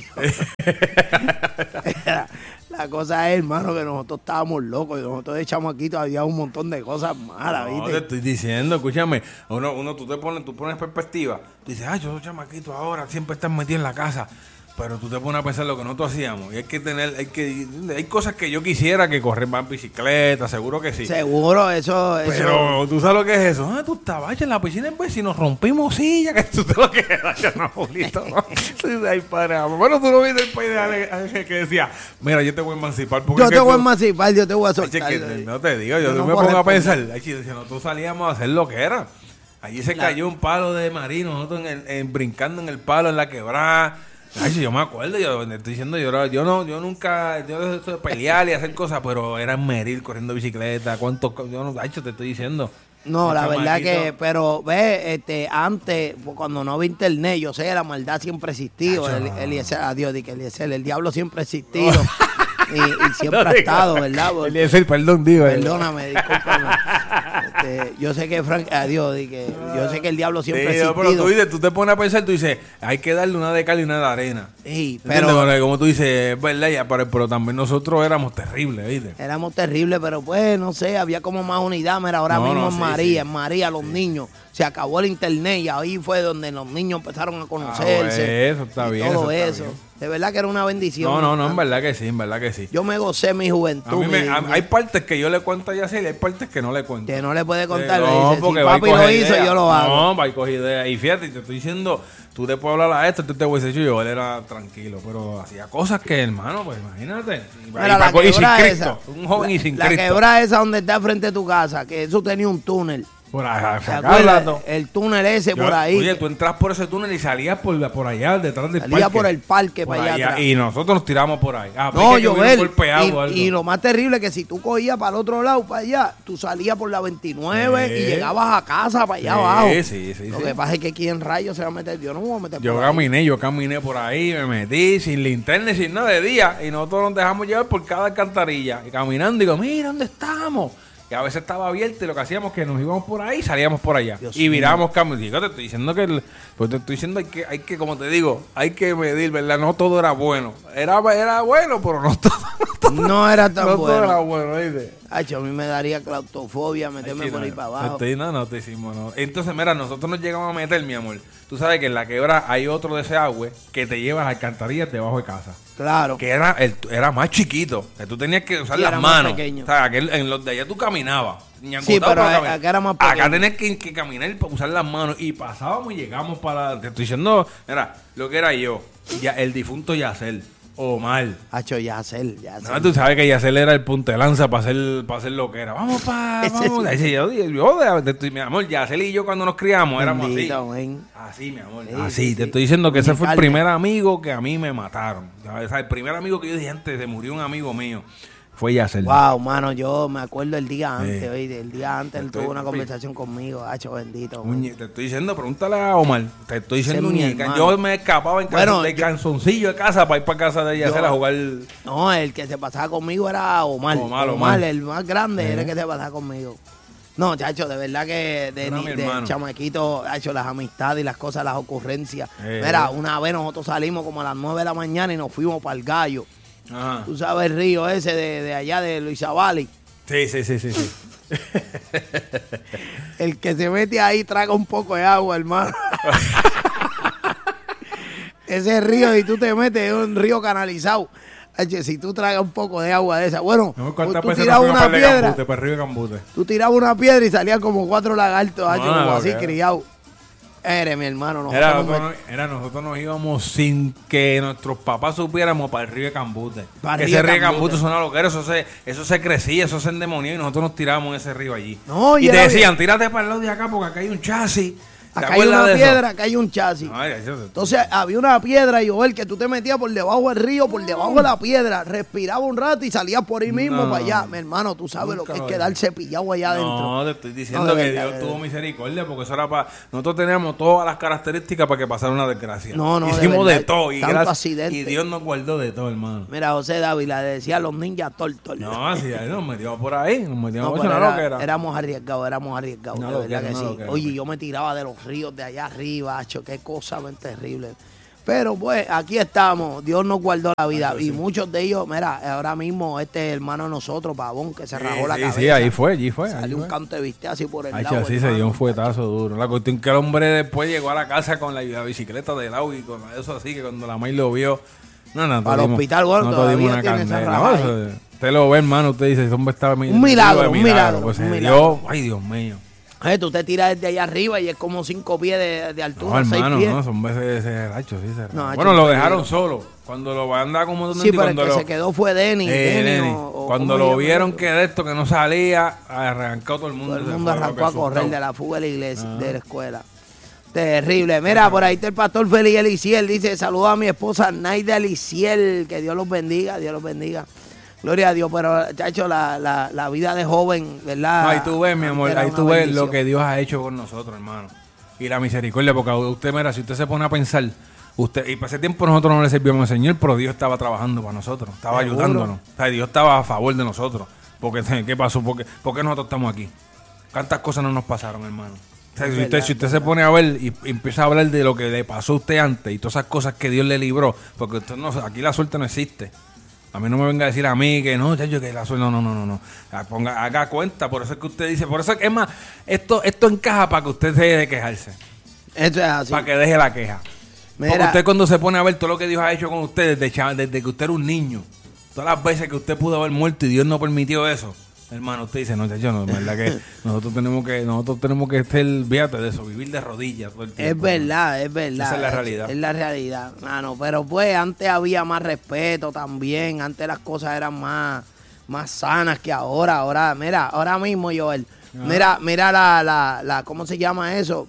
[SPEAKER 1] la, la cosa es, hermano, que nosotros estábamos locos y nosotros de chamaquitos había un montón de cosas malas,
[SPEAKER 2] No,
[SPEAKER 1] ¿viste?
[SPEAKER 2] te estoy diciendo, escúchame, uno, uno tú te pones, tú pones perspectiva, tú dices, ay, yo soy chamaquito ahora, siempre están metidos en la casa. Pero tú te pones a pensar lo que nosotros hacíamos. Y hay que tener, hay que, hay cosas que yo quisiera que correr más bicicleta, seguro que sí.
[SPEAKER 1] Seguro, eso, eso.
[SPEAKER 2] Pero tú sabes lo que es eso. Ah, tú estabas en la piscina en vez y nos rompimos silla, que tú te lo que era, no, Julito. Ay, padre, bueno, tú no viste el país de Ale, que decía, mira, yo te voy a emancipar. Porque
[SPEAKER 1] Yo te voy a
[SPEAKER 2] tú...
[SPEAKER 1] emancipar, yo te voy a soltar.
[SPEAKER 2] Ay, que, no te digo, yo,
[SPEAKER 1] yo no
[SPEAKER 2] me
[SPEAKER 1] puedo
[SPEAKER 2] pongo a
[SPEAKER 1] responder.
[SPEAKER 2] pensar. Ay, si nosotros salíamos a hacer lo que era. Allí se
[SPEAKER 1] Claro.
[SPEAKER 2] cayó un palo de marino, nosotros en el, en, brincando en el palo, en la quebrada. Ay, yo me acuerdo, yo te estoy diciendo, yo, yo no, yo nunca, yo de pelear y hacer cosas, pero era en Meril corriendo bicicleta, cuántos, yo no, ay, yo te estoy diciendo.
[SPEAKER 1] No,
[SPEAKER 2] Un
[SPEAKER 1] la verdad
[SPEAKER 2] chamaquito.
[SPEAKER 1] que, pero ve, este, antes, pues, cuando no había internet, yo sé, la maldad siempre ha existido.
[SPEAKER 2] Acho,
[SPEAKER 1] El,
[SPEAKER 2] no.
[SPEAKER 1] Eliezer, adiós, di que Eliezer, el diablo siempre ha existido. y, y siempre
[SPEAKER 2] No
[SPEAKER 1] ha
[SPEAKER 2] digas.
[SPEAKER 1] estado, ¿verdad? Porque-
[SPEAKER 2] Eliezer, perdón, digo.
[SPEAKER 1] Perdóname, discúlpame. Este, yo sé que Frank, adiós, di que yo sé que el diablo siempre
[SPEAKER 2] Sí,
[SPEAKER 1] ha
[SPEAKER 2] no, pero
[SPEAKER 1] existido.
[SPEAKER 2] tú, dices, tú te pones a pensar, tú dices, hay que darle una de cal y una de arena.
[SPEAKER 1] Sí,
[SPEAKER 2] ¿Entiendes?
[SPEAKER 1] pero
[SPEAKER 2] Porque como tú dices, es verdad, ya, pero, pero también nosotros éramos terribles, ¿viste?
[SPEAKER 1] éramos terribles, pero pues, no sé, había como más unidad. Mira, ahora
[SPEAKER 2] No,
[SPEAKER 1] mismo
[SPEAKER 2] no,
[SPEAKER 1] en
[SPEAKER 2] sí,
[SPEAKER 1] María,
[SPEAKER 2] sí.
[SPEAKER 1] en María, los niños, se acabó el internet y ahí fue donde los niños empezaron a conocerse.
[SPEAKER 2] Ah, pues, eso está
[SPEAKER 1] y
[SPEAKER 2] bien,
[SPEAKER 1] todo
[SPEAKER 2] eso está
[SPEAKER 1] eso.
[SPEAKER 2] bien.
[SPEAKER 1] De verdad que era una bendición.
[SPEAKER 2] No, no, no, en verdad que sí, en verdad que sí.
[SPEAKER 1] Yo me gocé mi
[SPEAKER 2] A
[SPEAKER 1] juventud.
[SPEAKER 2] mí me-
[SPEAKER 1] mi-
[SPEAKER 2] a-
[SPEAKER 1] mi-
[SPEAKER 2] hay partes que yo le cuento a Yacel y hay partes que no le cuento.
[SPEAKER 1] que no le puede contar.
[SPEAKER 2] Eh,
[SPEAKER 1] le
[SPEAKER 2] no,
[SPEAKER 1] dice,
[SPEAKER 2] porque
[SPEAKER 1] si
[SPEAKER 2] va y
[SPEAKER 1] papi lo
[SPEAKER 2] coge
[SPEAKER 1] hizo,
[SPEAKER 2] idea.
[SPEAKER 1] yo lo hago.
[SPEAKER 2] No, va y coge idea. Y fíjate, te estoy diciendo, tú te puedes hablar a esto, tú te voy a decir, yo, él era tranquilo, pero hacía cosas que, hermano, pues imagínate. Y,
[SPEAKER 1] Mira,
[SPEAKER 2] y
[SPEAKER 1] la
[SPEAKER 2] pa- y sin
[SPEAKER 1] quebrada
[SPEAKER 2] Cristo,
[SPEAKER 1] esa,
[SPEAKER 2] un joven y sin
[SPEAKER 1] la
[SPEAKER 2] Cristo.
[SPEAKER 1] quebrada esa donde está frente a tu casa, que eso tenía un túnel.
[SPEAKER 2] Por ahí,
[SPEAKER 1] ¿Te
[SPEAKER 2] acá
[SPEAKER 1] acuerdas?
[SPEAKER 2] hablando.
[SPEAKER 1] El túnel ese
[SPEAKER 2] Yo-
[SPEAKER 1] por ahí.
[SPEAKER 2] Oye, tú entras por ese túnel y salías por, por allá, detrás del
[SPEAKER 1] Salía
[SPEAKER 2] parque.
[SPEAKER 1] por el parque
[SPEAKER 2] Por
[SPEAKER 1] para allá
[SPEAKER 2] allá,
[SPEAKER 1] atrás.
[SPEAKER 2] y nosotros nos tiramos por ahí. Ah,
[SPEAKER 1] No,
[SPEAKER 2] porque yo
[SPEAKER 1] llover.
[SPEAKER 2] golpeado o algo.
[SPEAKER 1] Y, y lo más terrible es que si tú cogías para el otro lado, para allá, tú salías por la veintinueve
[SPEAKER 2] Sí.
[SPEAKER 1] y llegabas a casa para allá
[SPEAKER 2] Sí,
[SPEAKER 1] abajo.
[SPEAKER 2] sí, sí,
[SPEAKER 1] Lo
[SPEAKER 2] sí.
[SPEAKER 1] que pasa es que aquí en rayos se va a meter. Yo no me voy a meter
[SPEAKER 2] Yo
[SPEAKER 1] por ahí.
[SPEAKER 2] caminé, yo caminé por ahí, me metí sin linterna y sin nada de día. Y nosotros nos dejamos llevar por cada alcantarilla. Y caminando, digo, mira, ¿dónde estamos? Y a veces estaba abierto y lo que hacíamos es que nos íbamos por ahí y salíamos por allá.
[SPEAKER 1] Dios
[SPEAKER 2] y virábamos caminos. Digo, te estoy diciendo que, el- pues te estoy diciendo hay que, hay que, como te digo, hay que medir, ¿verdad? No todo era bueno. Era, era bueno, pero no todo,
[SPEAKER 1] No era tan
[SPEAKER 2] no todo era
[SPEAKER 1] bueno.
[SPEAKER 2] bueno, ¿viste?
[SPEAKER 1] Hacho, a mí me daría claustrofobia meterme
[SPEAKER 2] Ay,
[SPEAKER 1] por ahí
[SPEAKER 2] no,
[SPEAKER 1] para abajo.
[SPEAKER 2] estoy- no, no te hicimos, no. Entonces, mira, nosotros nos llegamos a meter, mi amor. Tú sabes que en la quebra hay otro desagüe que te lleva a alcantarillas debajo de casa.
[SPEAKER 1] Claro.
[SPEAKER 2] Que era, el, era más chiquito, que tú tenías que usar
[SPEAKER 1] Sí,
[SPEAKER 2] las
[SPEAKER 1] era más
[SPEAKER 2] manos.
[SPEAKER 1] pequeño.
[SPEAKER 2] O sea, aquel- en los de allá tú caminabas.
[SPEAKER 1] Sí, pero
[SPEAKER 2] a-
[SPEAKER 1] a- acá era más pequeño.
[SPEAKER 2] Acá tenías que, que caminar para usar las manos. Y pasábamos y llegamos para. Te estoy diciendo, mira, lo que era yo, ya, el difunto Yacel, Omar.
[SPEAKER 1] Hacho, ya hacer, ya hacer.
[SPEAKER 2] No, tú sabes que Yacel era el punta de lanza para hacer, para hacer lo que era. Vamos para.
[SPEAKER 1] Ese
[SPEAKER 2] Vamos.
[SPEAKER 1] sí.
[SPEAKER 2] Ese, yo, yo, de- de- de- mi amor, Yacel y yo cuando nos criamos éramos así.
[SPEAKER 1] Bendito, men.
[SPEAKER 2] Así, mi amor.
[SPEAKER 1] Sí,
[SPEAKER 2] así,
[SPEAKER 1] sí,
[SPEAKER 2] te
[SPEAKER 1] sí.
[SPEAKER 2] estoy diciendo que ese fue el
[SPEAKER 1] Carne.
[SPEAKER 2] primer amigo que a mí me mataron. O sea, el primer amigo que yo dije antes de murió un amigo mío fue Yacel.
[SPEAKER 1] Wow, mano, yo me acuerdo el día antes,
[SPEAKER 2] Sí.
[SPEAKER 1] oíste, el día antes él
[SPEAKER 2] Estoy-
[SPEAKER 1] tuvo una
[SPEAKER 2] papi.
[SPEAKER 1] conversación conmigo, hacho, bendito. men.
[SPEAKER 2] Uñe- te estoy diciendo, pregúntale a Omar. Te estoy
[SPEAKER 1] Ese
[SPEAKER 2] diciendo,
[SPEAKER 1] es mi
[SPEAKER 2] uñeca.
[SPEAKER 1] hermano.
[SPEAKER 2] Yo me escapaba en
[SPEAKER 1] Bueno,
[SPEAKER 2] casa, de
[SPEAKER 1] yo-
[SPEAKER 2] canzoncillo de casa para ir para casa de Yacel
[SPEAKER 1] Yo-
[SPEAKER 2] a jugar.
[SPEAKER 1] No, el que se pasaba conmigo era Omar.
[SPEAKER 2] Omar,
[SPEAKER 1] Omar,
[SPEAKER 2] Omar.
[SPEAKER 1] el más grande,
[SPEAKER 2] Eh.
[SPEAKER 1] era el que se pasaba conmigo. No, chacho, de verdad que de,
[SPEAKER 2] Era
[SPEAKER 1] ni-
[SPEAKER 2] mi
[SPEAKER 1] de
[SPEAKER 2] hermano.
[SPEAKER 1] chamaquito, chacho, las amistades y las cosas, las ocurrencias.
[SPEAKER 2] Eh.
[SPEAKER 1] Mira, una vez nosotros salimos como a las nueve de la mañana y nos fuimos para el Gallo.
[SPEAKER 2] Ajá.
[SPEAKER 1] Tú sabes el río ese de, de allá de Luisabali.
[SPEAKER 2] Sí, sí, sí, sí, sí.
[SPEAKER 1] El que se mete ahí traga un poco de agua, hermano. Ese río, y tú te metes, es un río canalizado. Hacho, si tú tragas un poco de agua de esa, bueno,
[SPEAKER 2] No,
[SPEAKER 1] tú
[SPEAKER 2] ¿cuántas veces
[SPEAKER 1] tirabas
[SPEAKER 2] nos fuimos
[SPEAKER 1] una
[SPEAKER 2] para el de
[SPEAKER 1] piedra.
[SPEAKER 2] Cambute, para arriba de Cambute?
[SPEAKER 1] Tú tirabas una piedra y salían como cuatro lagartos, hacho,
[SPEAKER 2] No,
[SPEAKER 1] como
[SPEAKER 2] lo
[SPEAKER 1] así
[SPEAKER 2] que-
[SPEAKER 1] criados. Eres mi hermano. Nosotros
[SPEAKER 2] Era,
[SPEAKER 1] nos
[SPEAKER 2] nosotros, no- era nosotros nos íbamos sin que nuestros papás supiéramos para el río de Cambute.
[SPEAKER 1] Para
[SPEAKER 2] Que
[SPEAKER 1] el
[SPEAKER 2] ese
[SPEAKER 1] río de
[SPEAKER 2] río de
[SPEAKER 1] Cambute.
[SPEAKER 2] Cambute es una loquera, eso se, eso se crecía, eso se endemonió y nosotros nos tirábamos en ese río allí.
[SPEAKER 1] No, y
[SPEAKER 2] y te
[SPEAKER 1] era
[SPEAKER 2] decían, tírate para el lado de acá porque acá hay un chasis.
[SPEAKER 1] Acá hay una piedra, acá hay un chasis. Ay, eso, entonces había una piedra, Joel, que tú te metías por debajo del río, por debajo de la piedra, respiraba un rato y salías por ahí mismo no, para allá. Mi hermano, tú sabes lo que es quedarse pillado allá adentro.
[SPEAKER 2] No, te estoy diciendo no, que Dios tuvo misericordia, porque eso era para... Nosotros teníamos todas las características para que pasara una desgracia.
[SPEAKER 1] No, no,
[SPEAKER 2] hicimos de, de todo. Y,
[SPEAKER 1] gracias,
[SPEAKER 2] y Dios nos guardó de todo, hermano.
[SPEAKER 1] Mira, José Dávila le decía a los ninjas tortol.
[SPEAKER 2] No, así ahí nos metíamos por ahí, nos metíamos
[SPEAKER 1] no,
[SPEAKER 2] por
[SPEAKER 1] era,
[SPEAKER 2] lo que era.
[SPEAKER 1] Éramos arriesgados, éramos arriesgados,
[SPEAKER 2] no,
[SPEAKER 1] de verdad que, que sí.
[SPEAKER 2] Que
[SPEAKER 1] Oye, yo me tiraba de los ríos de allá arriba, acho, qué cosa bien terrible. Pero pues aquí estamos, Dios nos guardó la vida. Ay, y sí. Muchos de ellos, mira, ahora mismo este hermano de nosotros, Pavón, que se rajó sí, la
[SPEAKER 2] sí,
[SPEAKER 1] cabeza.
[SPEAKER 2] Sí, ahí fue, allí fue.
[SPEAKER 1] Salió
[SPEAKER 2] allí
[SPEAKER 1] un canto de viste así por el
[SPEAKER 2] Ay,
[SPEAKER 1] lado.
[SPEAKER 2] Sí, se dio un fuetazo duro. La cuestión que el hombre después llegó a la casa con la, la bicicleta de lado y con eso así, que cuando la maíz lo vio... No, no,
[SPEAKER 1] para el hospital, bueno,
[SPEAKER 2] no
[SPEAKER 1] todavía
[SPEAKER 2] una
[SPEAKER 1] tiene esa
[SPEAKER 2] no, eso, usted lo ve, hermano, usted dice, ese hombre estaba...
[SPEAKER 1] Un milagro, milagro, un milagro.
[SPEAKER 2] Pues
[SPEAKER 1] un
[SPEAKER 2] se
[SPEAKER 1] milagro.
[SPEAKER 2] dio, ay, Dios mío.
[SPEAKER 1] Ay, tú te tiras desde allá arriba y es como cinco pies de, de altura,
[SPEAKER 2] no,
[SPEAKER 1] seis
[SPEAKER 2] hermano,
[SPEAKER 1] pies.
[SPEAKER 2] No, son veces ese racho, sí, se
[SPEAKER 1] no,
[SPEAKER 2] bueno, lo dejaron solo. Cuando lo van a andar como...
[SPEAKER 1] Sí, pero el que
[SPEAKER 2] lo,
[SPEAKER 1] se quedó fue Denny.
[SPEAKER 2] Eh,
[SPEAKER 1] Denny,
[SPEAKER 2] Denny.
[SPEAKER 1] O, o
[SPEAKER 2] cuando lo vieron que de esto, que no salía, arrancó todo el mundo.
[SPEAKER 1] Todo el mundo arrancó a correr de la fuga de la iglesia, ah. de la escuela. Terrible. Mira, por ahí está el pastor Félix Eliciel. Dice, saluda a mi esposa Naida Eliciel. Que Dios los bendiga, Dios los bendiga. Gloria a Dios, pero, chacho, la, la, la vida de joven, ¿verdad?
[SPEAKER 2] No, ahí tú ves, mi amor, ahí tú ves lo que Dios ha hecho con nosotros, hermano. Y la misericordia, porque usted, mira, si usted se pone a pensar, usted, y para ese tiempo nosotros no le servíamos al Señor, pero Dios estaba trabajando para nosotros, estaba ¿seguro? Ayudándonos. O sea, Dios estaba a favor de nosotros. Porque, ¿qué pasó? ¿Por qué, ¿Por qué nosotros estamos aquí? ¿Cuántas cosas no nos pasaron, hermano? O sea, si, usted, si usted se pone a ver y, y empieza a hablar de lo que le pasó a usted antes y todas esas cosas que Dios le libró, porque usted no, aquí la suerte no existe. A mí no me venga a decir a mí que no, yo que la suerte, no, no, no, no, no. Ponga, haga cuenta, por eso es que usted dice, por eso es que es más, esto, esto encaja para que usted deje de quejarse.
[SPEAKER 1] Esto es así.
[SPEAKER 2] Para que deje la queja. Mira. Porque usted cuando se pone a ver todo lo que Dios ha hecho con usted desde, desde que usted era un niño, todas las veces que usted pudo haber muerto y Dios no permitió eso, hermano, usted dice, no, yo no, es verdad que nosotros tenemos que, nosotros tenemos que estar, fíjate de eso, vivir de rodillas todo el tiempo.
[SPEAKER 1] Es verdad, es verdad.
[SPEAKER 2] Esa es la realidad.
[SPEAKER 1] Es, es la realidad, mano, pero pues antes había más respeto también, antes las cosas eran más, más sanas que ahora, ahora, mira, ahora mismo, Joel, ah. mira, mira la, la, la, ¿cómo se llama eso?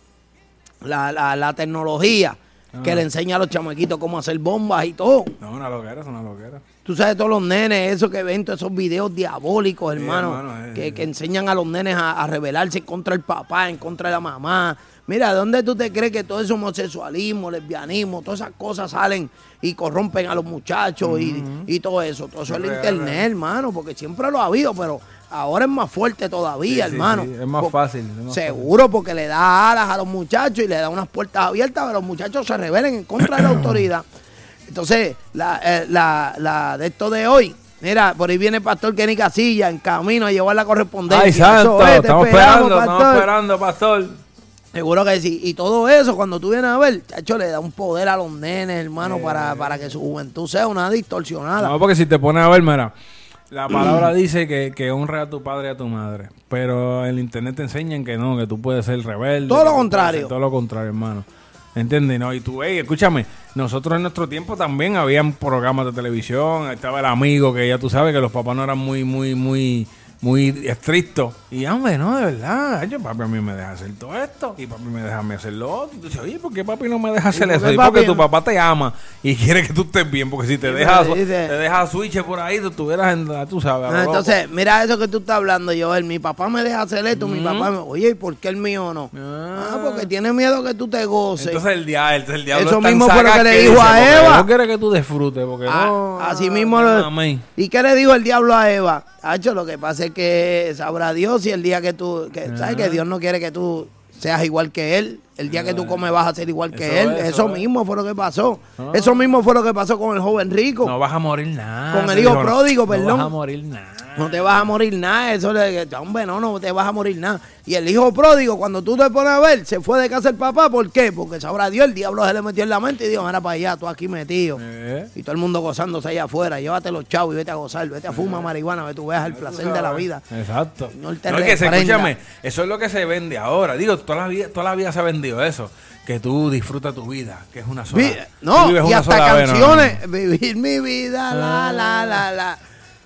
[SPEAKER 1] La, la, la tecnología ah. que le enseña a los chamaquitos cómo hacer bombas y todo.
[SPEAKER 2] No, una loquera, es una loquera.
[SPEAKER 1] Tú sabes, todos los nenes, esos que ven, todos esos videos diabólicos, sí, hermano, hermano eh, que, eh. que enseñan a los nenes a, a rebelarse contra el papá, en contra de la mamá. Mira, ¿dónde tú te crees que todo ese homosexualismo, lesbianismo, todas esas cosas salen y corrompen a los muchachos uh-huh. y, y todo eso? Todo eso es el internet, real. hermano, porque siempre lo ha habido, pero ahora es más fuerte todavía, sí, hermano.
[SPEAKER 2] Sí, sí. Es más Por, fácil. Es más
[SPEAKER 1] seguro,
[SPEAKER 2] fácil.
[SPEAKER 1] Porque le da alas a los muchachos y le da unas puertas abiertas para que los muchachos se rebelen en contra de la autoridad. Entonces, la, eh, la, la de esto de hoy, mira, por ahí viene el pastor Kenny Casilla en camino a llevar la correspondencia.
[SPEAKER 2] Ay, santo, es, estamos esperando, pastor. estamos esperando, pastor.
[SPEAKER 1] Seguro que sí. Y todo eso, cuando tú vienes a ver, chacho, le da un poder a los nenes, hermano, eh. para, para que su juventud sea una distorsionada.
[SPEAKER 2] No, porque si te pones a ver, mira, la palabra dice que, que honre a tu padre y a tu madre. Pero en el internet te enseñan que no, que tú puedes ser rebelde.
[SPEAKER 1] Todo lo contrario.
[SPEAKER 2] Todo lo contrario, hermano. ¿Entiendes? ¿No? Y tú, hey, escúchame, nosotros en nuestro tiempo también habían programas de televisión, estaba el amigo que ya tú sabes que los papás no eran muy, muy, muy, muy estrictos. Y hombre, no, de verdad, yo, papi a mí me deja hacer todo esto y papi me deja hacer lo otro. Y tú dices, oye, ¿por qué papi no me deja hacer eso? Y porque tu papá te ama y quiere que tú estés bien, porque si te deja, te deja switch por ahí, tú estuvieras en, tú sabes.
[SPEAKER 1] Ah, entonces, mira eso que tú estás hablando, Joel, mi papá me deja hacer esto, mm. mi papá me, oye, ¿y por qué el mío no? Ah, ah porque tiene miedo que tú te goces.
[SPEAKER 2] Entonces el diablo, el diablo
[SPEAKER 1] eso mismo fue lo que le dijo a Eva.
[SPEAKER 2] No quiere que tú disfrutes, porque
[SPEAKER 1] ah,
[SPEAKER 2] no.
[SPEAKER 1] Así mismo. Lo, ¿y qué le dijo el diablo a Eva? Hacho, lo que pasa es que sabrá Dios si el día que tú, que, ¿sabes? Que Dios no quiere que tú seas igual que Él. El día que tú comes vas a ser igual que Él. Eso, eso mismo fue lo que pasó. No. Eso mismo fue lo que pasó con el joven rico.
[SPEAKER 2] No vas a morir nada.
[SPEAKER 1] Con el hijo pródigo, no, perdón.
[SPEAKER 2] No vas a morir nada.
[SPEAKER 1] No te vas a morir nada. Eso le, hombre, no, no te vas a morir nada. Y el hijo pródigo, cuando tú te pones a ver, se fue de casa el papá. ¿Por qué? Porque sabrá Dios, el diablo se le metió en la mente y dijo, mira para allá, tú aquí metido. Eh. Y todo el mundo gozándose allá afuera. Llévate los chavos y vete a gozar. Vete a fumar eh. marihuana, ve tú veas el placer de la vida.
[SPEAKER 2] Exacto. No, no es que se, escúchame, eso es lo que se vende ahora. Digo, toda la vida, toda la vida se ha vendido eso. Que tú disfrutas tu vida, que es una sola.
[SPEAKER 1] Vi, no, y hasta canciones. Vez, ¿no? Vivir mi vida, la, la, la, la.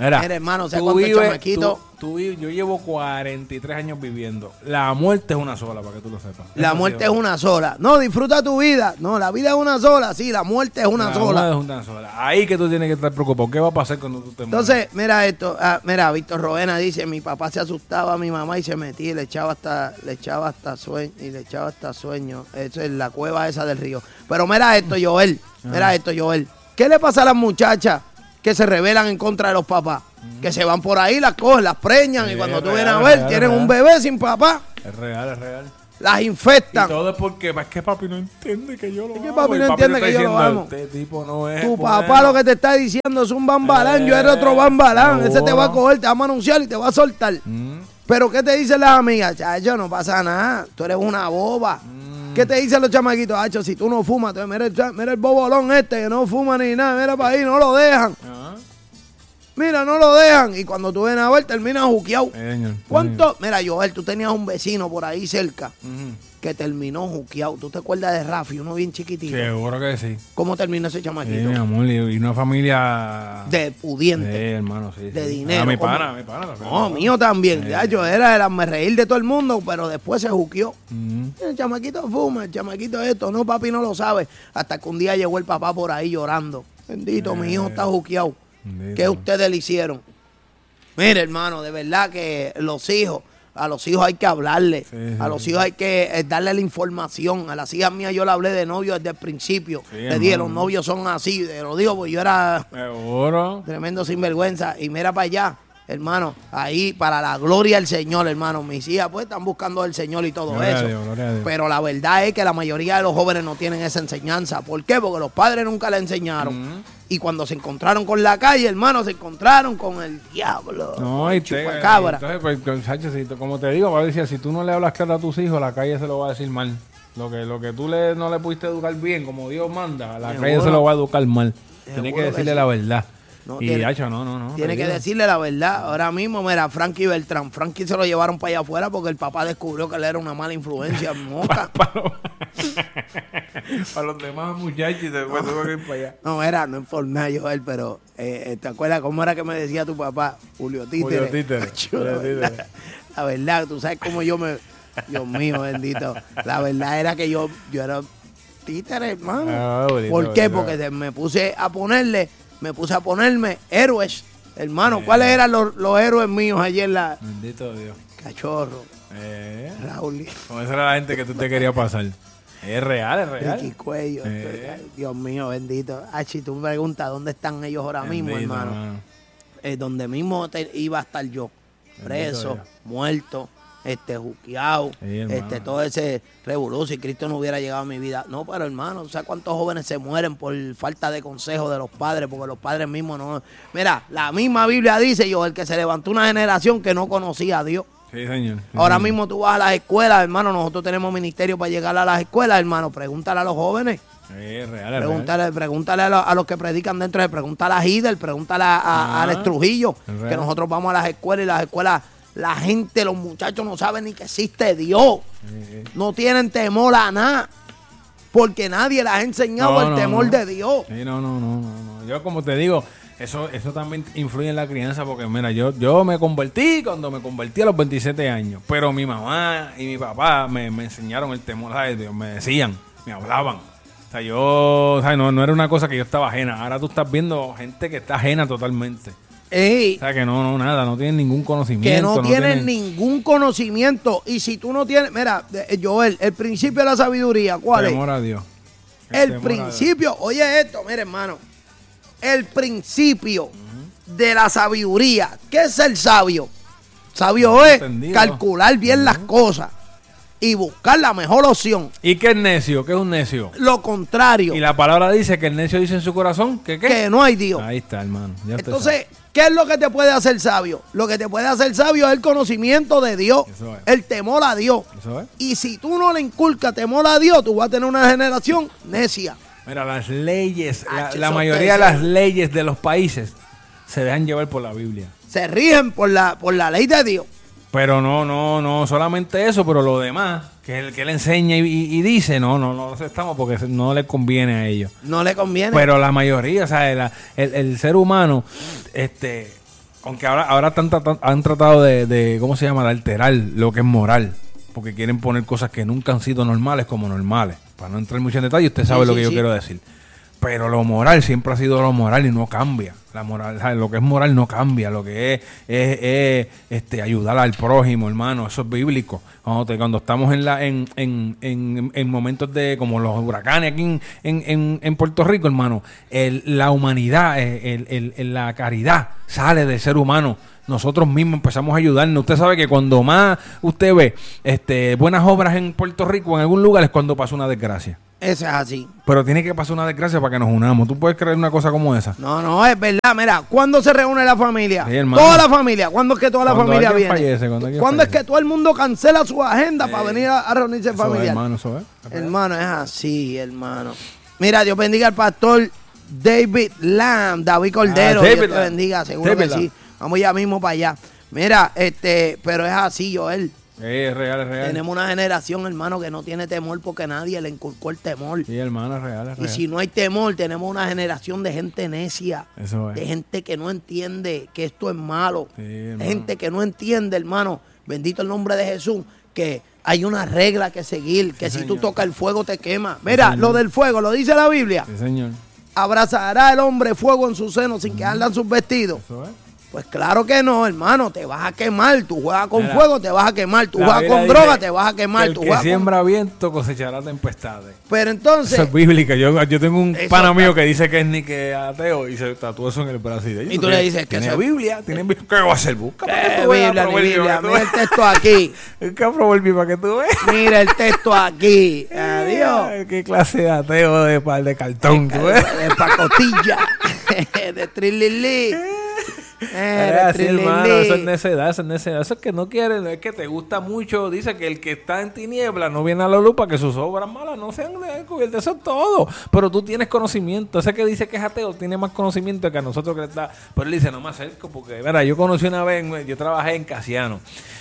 [SPEAKER 2] Mira,
[SPEAKER 1] Mira, hermano, o sea,
[SPEAKER 2] tú
[SPEAKER 1] cuántos
[SPEAKER 2] vives-
[SPEAKER 1] chamaquitos.
[SPEAKER 2] tú- tú vives- yo llevo cuarenta y tres años viviendo. La muerte es una sola, para que tú lo sepas.
[SPEAKER 1] La
[SPEAKER 2] Eso
[SPEAKER 1] muerte
[SPEAKER 2] sí,
[SPEAKER 1] es una sola. No, disfruta tu vida. No, la vida es una sola. Sí, la muerte es una
[SPEAKER 2] la
[SPEAKER 1] sola.
[SPEAKER 2] muerte es una sola. Ahí que tú tienes que estar preocupado. ¿Qué va a pasar cuando tú te mueras?
[SPEAKER 1] Entonces, mira esto. Ah, mira, Víctor Rovena dice, mi papá se asustaba a mi mamá y se metía y le echaba hasta, le echaba hasta sueño, y le echaba hasta sueño. Eso es la cueva esa del río. Pero mira esto, Joel. Mira esto, Joel. ¿Qué le pasa a las muchachas que se rebelan en contra de los papás? Que se van por ahí, las cogen, las preñan
[SPEAKER 2] Sí,
[SPEAKER 1] y cuando
[SPEAKER 2] es
[SPEAKER 1] tú
[SPEAKER 2] real,
[SPEAKER 1] vienes a
[SPEAKER 2] es
[SPEAKER 1] ver,
[SPEAKER 2] real,
[SPEAKER 1] tienen
[SPEAKER 2] es
[SPEAKER 1] un
[SPEAKER 2] real.
[SPEAKER 1] bebé sin papá.
[SPEAKER 2] Es real, es real.
[SPEAKER 1] Las
[SPEAKER 2] Y
[SPEAKER 1] infectan.
[SPEAKER 2] todo es porque es que papi no entiende que yo lo
[SPEAKER 1] Es que
[SPEAKER 2] amo.
[SPEAKER 1] papi
[SPEAKER 2] Y
[SPEAKER 1] no entiende
[SPEAKER 2] te
[SPEAKER 1] que
[SPEAKER 2] está
[SPEAKER 1] yo lo
[SPEAKER 2] diciendo,
[SPEAKER 1] amo.
[SPEAKER 2] Este tipo no es
[SPEAKER 1] Tu
[SPEAKER 2] bueno.
[SPEAKER 1] papá lo que te está diciendo es un bambalán, yo era otro bambalán. Ese te va a coger, te va a anunciar y te va a soltar.
[SPEAKER 2] Mm.
[SPEAKER 1] Pero ¿qué te dicen las amigas? Chacho, no pasa nada. Tú eres una boba.
[SPEAKER 2] Mm.
[SPEAKER 1] ¿Qué te dicen los chamaquitos? Chacho, si tú no fumas, tú- mira, el cha- mira el bobolón este que no fuma ni nada. Mira para ahí, no lo dejan.
[SPEAKER 2] Ajá.
[SPEAKER 1] Mira, no lo dejan. Y cuando tú vienes a ver, terminas juqueado.
[SPEAKER 2] Eh, señor.
[SPEAKER 1] ¿Cuánto? Mira, Joel, tú tenías un vecino por ahí cerca
[SPEAKER 2] Ujú.
[SPEAKER 1] que terminó juqueado. ¿Tú te acuerdas de Rafi, uno bien chiquitito?
[SPEAKER 2] Seguro que sí.
[SPEAKER 1] ¿Cómo terminó ese
[SPEAKER 2] Sí,
[SPEAKER 1] chamaquito?
[SPEAKER 2] mi amor. Y y una familia...
[SPEAKER 1] De pudiente.
[SPEAKER 2] Sí, hermano, sí.
[SPEAKER 1] de
[SPEAKER 2] sí.
[SPEAKER 1] dinero.
[SPEAKER 2] Ah, mi
[SPEAKER 1] ¿Cómo?
[SPEAKER 2] pana, mi pana. también.
[SPEAKER 1] No, mío también.
[SPEAKER 2] Sí.
[SPEAKER 1] Ya, yo era el hazme reír de todo el mundo, pero después se juqueó.
[SPEAKER 2] Ujú.
[SPEAKER 1] El chamaquito fuma, el chamaquito esto. No, papi no lo sabe. Hasta que un día llegó el papá por ahí llorando. Bendito, mi hijo está juqueado.
[SPEAKER 2] Bendito.
[SPEAKER 1] ¿Qué ustedes le hicieron? Mire, hermano, de verdad que los hijos, a los hijos hay que hablarle.
[SPEAKER 2] Sí, sí,
[SPEAKER 1] a los
[SPEAKER 2] sí.
[SPEAKER 1] hijos hay que eh, darle la información. A las hijas mías yo le hablé de novio desde el principio.
[SPEAKER 2] Sí,
[SPEAKER 1] le dije,
[SPEAKER 2] hermano.
[SPEAKER 1] los novios son así. Te lo digo, porque yo era
[SPEAKER 2] Seguro.
[SPEAKER 1] tremendo sinvergüenza. Y mira para allá, hermano, ahí para la gloria del Señor, hermano. Mis hijas pues están buscando al Señor y todo
[SPEAKER 2] Gloria a
[SPEAKER 1] eso.
[SPEAKER 2] Dios, gloria a Dios.
[SPEAKER 1] Pero la verdad es que la mayoría de los jóvenes no tienen esa enseñanza. ¿Por qué? Porque los padres nunca la enseñaron.
[SPEAKER 2] Ujú.
[SPEAKER 1] Y cuando se encontraron con la calle, hermano, se encontraron con el diablo.
[SPEAKER 2] No, y te,
[SPEAKER 1] chupacabra.
[SPEAKER 2] entonces, pues, pues, Sacho, si tú- como te digo, Patricia, si tú no le hablas claro a tus hijos, la calle se lo va a decir mal. Lo que, lo que tú le, no le pudiste educar bien, como Dios manda, la
[SPEAKER 1] Seguro.
[SPEAKER 2] calle se lo va a educar mal. Tiene
[SPEAKER 1] Seguro
[SPEAKER 2] que
[SPEAKER 1] que
[SPEAKER 2] decirle
[SPEAKER 1] sí.
[SPEAKER 2] la verdad.
[SPEAKER 1] No,
[SPEAKER 2] y,
[SPEAKER 1] tiene-
[SPEAKER 2] Hacho, no, no, no.
[SPEAKER 1] Tiene
[SPEAKER 2] te
[SPEAKER 1] que
[SPEAKER 2] digo.
[SPEAKER 1] decirle la verdad. Ahora mismo, mira, Frankie Beltrán. Frankie se lo llevaron para allá afuera porque el papá descubrió que él era una mala influencia. Moca.
[SPEAKER 2] Para los, para los demás muchachos y después tuvo que ir para allá.
[SPEAKER 1] No, era, no es por nada, Joel, pero eh, ¿te acuerdas cómo era que me decía tu papá? Julio Títere.
[SPEAKER 2] Julio Títere,
[SPEAKER 1] Acho,
[SPEAKER 2] Julio
[SPEAKER 1] la, verdad,
[SPEAKER 2] Títere.
[SPEAKER 1] la verdad, tú sabes cómo yo me... Dios mío, bendito. La verdad era que yo, yo era títere, hermano.
[SPEAKER 2] Ah, bonito,
[SPEAKER 1] ¿Por qué?
[SPEAKER 2] bonito.
[SPEAKER 1] Porque te- me puse a ponerle, me puse a ponerme héroes. Hermano, ¿cuáles eran los, los héroes míos ayer en la...
[SPEAKER 2] Bendito Dios.
[SPEAKER 1] Cachorro,
[SPEAKER 2] Eh,
[SPEAKER 1] Raúl,
[SPEAKER 2] con esa era la gente que tú te querías pasar. Es real, es real.
[SPEAKER 1] Ricky Cuello.
[SPEAKER 2] Eh.
[SPEAKER 1] Ay, Dios mío, bendito. Ah, si tú me preguntas dónde están ellos ahora mismo,
[SPEAKER 2] Bendito,
[SPEAKER 1] hermano. Eh, donde mismo te- iba a estar yo, preso,
[SPEAKER 2] Dios.
[SPEAKER 1] muerto, este, juqueado,
[SPEAKER 2] Sí, hermano.
[SPEAKER 1] este, todo ese revolú, si Cristo no hubiera llegado a mi vida. No, pero hermano, ¿sabes cuántos jóvenes se mueren por falta de consejo de los padres? Porque los padres mismos no... Mira, la misma Biblia dice, yo, el que se levantó una generación que no conocía a Dios.
[SPEAKER 2] Sí, señor. Sí,
[SPEAKER 1] Ahora
[SPEAKER 2] señor.
[SPEAKER 1] mismo tú vas a las escuelas, hermano, nosotros tenemos ministerio para llegar a las escuelas, hermano, pregúntale a los jóvenes.
[SPEAKER 2] Sí, es real, es real.
[SPEAKER 1] Pregúntale, pregúntale a, lo- a los que predican dentro de pregúntale a Hidel, pregúntale a, a- a
[SPEAKER 2] Ah,
[SPEAKER 1] Alex Trujillo,
[SPEAKER 2] es real.
[SPEAKER 1] que nosotros vamos a las escuelas y las escuelas, la gente, los muchachos no saben ni que existe Dios,
[SPEAKER 2] Sí, sí.
[SPEAKER 1] no tienen temor a nada, porque nadie les ha enseñado
[SPEAKER 2] No,
[SPEAKER 1] el
[SPEAKER 2] no,
[SPEAKER 1] temor
[SPEAKER 2] no.
[SPEAKER 1] de Dios.
[SPEAKER 2] Sí, no, no, no, no, no. Yo como te digo, eso, eso también influye en la crianza porque mira, yo, yo me convertí cuando me convertí a los veintisiete años, pero mi mamá y mi papá me, me enseñaron el temor de Dios, me decían, me hablaban. O sea, yo, o sea, no, no era una cosa que yo estaba ajena. Ahora tú estás viendo gente que está ajena totalmente.
[SPEAKER 1] Ey,
[SPEAKER 2] O sea, que no, no, nada, no tienen ningún conocimiento.
[SPEAKER 1] que no, tienen
[SPEAKER 2] tienen-
[SPEAKER 1] ningún conocimiento, y si tú no tienes, mira, eh, Joel, el principio de la sabiduría, ¿cuál es?
[SPEAKER 2] Temor a Dios.
[SPEAKER 1] El
[SPEAKER 2] temor a
[SPEAKER 1] principio, oye esto, mire hermano, el principio de la sabiduría. ¿Qué es ser sabio? Sabio es
[SPEAKER 2] Entendido.
[SPEAKER 1] calcular bien las cosas y buscar la mejor opción.
[SPEAKER 2] Dios. ¿Y qué es necio? ¿Qué es un necio?
[SPEAKER 1] Lo contrario,
[SPEAKER 2] Y la palabra dice que el necio dice en su corazón que qué.
[SPEAKER 1] que no hay Dios.
[SPEAKER 2] Ahí está, hermano. Ya usted
[SPEAKER 1] Entonces, ¿qué es lo que te puede hacer sabio? Lo que te puede hacer sabio es el conocimiento de Dios,
[SPEAKER 2] Eso es.
[SPEAKER 1] el temor a Dios.
[SPEAKER 2] sabe. Eso es.
[SPEAKER 1] Y si tú no le inculcas temor a Dios, tú vas a tener una generación necia.
[SPEAKER 2] Mira, las leyes, la,
[SPEAKER 1] Ach,
[SPEAKER 2] la
[SPEAKER 1] eso
[SPEAKER 2] mayoría de
[SPEAKER 1] ustedes
[SPEAKER 2] las leyes de los países se dejan llevar por la Biblia.
[SPEAKER 1] Se rigen por la, por la ley de Dios.
[SPEAKER 2] Pero no, no, no solamente eso, pero lo demás, que el que le enseña y, y- y dice, no, no, no lo aceptamos porque no le conviene a ellos.
[SPEAKER 1] No le conviene.
[SPEAKER 2] Pero la mayoría, o sea, el, el- el ser humano, este, Aunque ahora, ahora están trat- han tratado de, de, ¿cómo se llama?, de alterar lo que es moral. Porque quieren poner cosas que nunca han sido normales como normales. Para no entrar mucho en detalle, usted sabe
[SPEAKER 1] Sí,
[SPEAKER 2] lo
[SPEAKER 1] sí,
[SPEAKER 2] que yo
[SPEAKER 1] sí.
[SPEAKER 2] quiero decir. Pero lo moral siempre ha sido lo moral y no cambia. La moral, ¿sabes? Lo que es moral no cambia. Lo que es, es, es, este, ayudar al prójimo, hermano. Eso es bíblico. Cuando, te, cuando estamos en, la, en, en, en, en momentos de como los huracanes aquí en, en, en, en Puerto Rico, hermano, el, la humanidad, el, el, el, la caridad sale del ser humano. Nosotros mismos empezamos a ayudarnos. Usted sabe que cuando más usted ve este, buenas obras en Puerto Rico, en algún lugar, es cuando pasa una desgracia.
[SPEAKER 1] Eso es así.
[SPEAKER 2] Pero tiene que pasar una desgracia para que nos unamos. ¿Tú puedes creer una cosa como esa?
[SPEAKER 1] No, no, es verdad. Mira, ¿cuándo se reúne la familia?
[SPEAKER 2] Sí, hermano.
[SPEAKER 1] Toda la familia. ¿Cuándo es que toda la
[SPEAKER 2] Cuando
[SPEAKER 1] familia
[SPEAKER 2] alguien
[SPEAKER 1] viene?
[SPEAKER 2] fallece, cuando alguien
[SPEAKER 1] ¿Cuándo es
[SPEAKER 2] fallece.
[SPEAKER 1] que todo el mundo cancela su agenda para venir a, a reunirse en
[SPEAKER 2] Eso es,
[SPEAKER 1] familia?
[SPEAKER 2] hermano, eso es.
[SPEAKER 1] Hermano, es así, hermano. Mira, Dios bendiga al pastor David Lamb, David Cordero.
[SPEAKER 2] Ah, David
[SPEAKER 1] Dios te
[SPEAKER 2] Lamb.
[SPEAKER 1] bendiga, seguro
[SPEAKER 2] David
[SPEAKER 1] que
[SPEAKER 2] Lamb.
[SPEAKER 1] sí. Vamos ya mismo para allá. Mira, este, pero es así, Joel.
[SPEAKER 2] Sí, es real, es real.
[SPEAKER 1] Tenemos una generación, hermano, que no tiene temor porque nadie le inculcó el temor.
[SPEAKER 2] Sí, hermano, es real, es
[SPEAKER 1] Y
[SPEAKER 2] real.
[SPEAKER 1] si no hay temor, tenemos una generación de gente necia,
[SPEAKER 2] Eso es.
[SPEAKER 1] de gente que no entiende que esto es malo,
[SPEAKER 2] Sí,
[SPEAKER 1] de
[SPEAKER 2] hermano.
[SPEAKER 1] gente que no entiende, hermano, bendito el nombre de Jesús, que hay una regla que seguir, que
[SPEAKER 2] Sí,
[SPEAKER 1] si tú
[SPEAKER 2] señor.
[SPEAKER 1] tocas el fuego te quema. Mira,
[SPEAKER 2] señor.
[SPEAKER 1] lo del fuego, lo dice la Biblia.
[SPEAKER 2] Sí, señor.
[SPEAKER 1] ¿Abrazará el hombre fuego en su seno sin que ardan sus vestidos?
[SPEAKER 2] Eso es.
[SPEAKER 1] Pues claro que no, hermano, te vas a quemar. Tú juegas con
[SPEAKER 2] Mira,
[SPEAKER 1] fuego, te vas a quemar. Tú
[SPEAKER 2] La
[SPEAKER 1] juegas
[SPEAKER 2] Biblia
[SPEAKER 1] con
[SPEAKER 2] dice
[SPEAKER 1] droga, te vas a quemar.
[SPEAKER 2] que el
[SPEAKER 1] Tú
[SPEAKER 2] que
[SPEAKER 1] juegas con-
[SPEAKER 2] siembra viento cosechará tempestades.
[SPEAKER 1] Pero entonces,
[SPEAKER 2] Eso es bíblica. Yo, yo tengo un
[SPEAKER 1] Eso
[SPEAKER 2] pana
[SPEAKER 1] está-
[SPEAKER 2] mío que dice que es ni que ateo y se tatuó eso en el brazo.
[SPEAKER 1] Y tú le dices que
[SPEAKER 2] tiene
[SPEAKER 1] eso-
[SPEAKER 2] Biblia, tiene Biblia. ¿Qué va a hacer? Busca para que
[SPEAKER 1] eh,
[SPEAKER 2] tú veas,
[SPEAKER 1] Biblia, ni
[SPEAKER 2] Proverbio,
[SPEAKER 1] Biblia,
[SPEAKER 2] para que tú
[SPEAKER 1] mira el
[SPEAKER 2] veas.
[SPEAKER 1] texto aquí.
[SPEAKER 2] Busca Proverbio para que tú veas.
[SPEAKER 1] Mira el texto aquí. Adiós.
[SPEAKER 2] Ay, qué clase de ateo de par de cartón, tú ves.
[SPEAKER 1] De pacotilla. De trililí. Eh,
[SPEAKER 2] Es
[SPEAKER 1] de
[SPEAKER 2] así, hermano,
[SPEAKER 1] trililí.
[SPEAKER 2] eso es necedad, eso es necedad. Eso es que no quieren, es que te gusta mucho. Dice que el que está en tinieblas no viene a la luz para que sus obras malas no sean descubiertas. Eso es todo. Pero tú tienes conocimiento. Ese que dice que es ateo tiene más conocimiento que a nosotros que está. Pero él dice, no me acerco porque, mira, yo conocí una vez, yo trabajé en Casiano.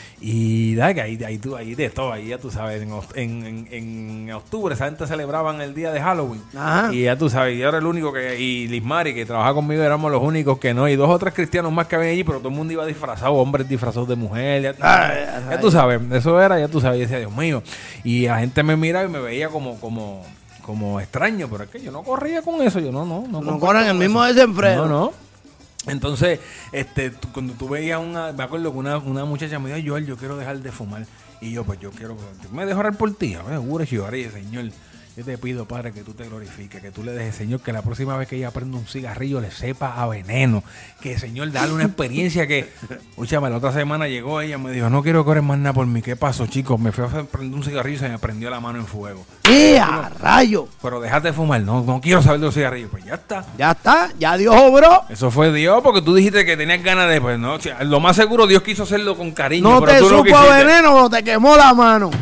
[SPEAKER 2] Y da que ahí, ahí, tú, ahí de todo, ahí ya tú sabes, en, en, en, en octubre esa gente celebraban el día de Halloween.
[SPEAKER 1] Ajá.
[SPEAKER 2] Y ya tú sabes, yo era el único que, y Liz Mari, que trabajaba conmigo, éramos los únicos que no, y dos o tres cristianos más que habían allí, pero todo el mundo iba disfrazado, hombres disfrazados de mujer, ya,
[SPEAKER 1] Ay,
[SPEAKER 2] ya
[SPEAKER 1] ay.
[SPEAKER 2] tú sabes, eso era, ya tú sabes, y decía, Dios mío. Y la gente me miraba y me veía como, como, como extraño, pero es que yo no corría con eso, yo no, no, no.
[SPEAKER 1] No
[SPEAKER 2] comparto
[SPEAKER 1] corren el
[SPEAKER 2] con
[SPEAKER 1] mismo
[SPEAKER 2] eso.
[SPEAKER 1] desenfreno.
[SPEAKER 2] No, no. Entonces, este, tú- cuando tú veías una, me acuerdo que una, una muchacha me dijo, Joel, yo quiero dejar de fumar. Y yo, pues yo quiero, me dejo orar por ti, seguro, y yo haré, Señor. Yo te pido, Padre, que tú te glorifiques, que tú le dejes, Señor, que la próxima vez que ella prenda un cigarrillo le sepa a veneno. Que, Señor, dale una experiencia que... Escúchame, la otra semana llegó ella, me dijo, no quiero que ores más nada por mí. ¿Qué pasó, chicos? Me fui a prender un cigarrillo y se me prendió la mano en fuego.
[SPEAKER 1] ¡Eh, a rayo!
[SPEAKER 2] Pero déjate de fumar, no, no quiero saber de los cigarrillos. Pues ya está.
[SPEAKER 1] Ya está, ya Dios obró.
[SPEAKER 2] Eso fue Dios, porque tú dijiste que tenías ganas de... Pues no, o sea, lo más seguro Dios quiso hacerlo con cariño.
[SPEAKER 1] No
[SPEAKER 2] pero
[SPEAKER 1] te
[SPEAKER 2] tú lo
[SPEAKER 1] supo a
[SPEAKER 2] quisiste.
[SPEAKER 1] veneno, pero te quemó la mano.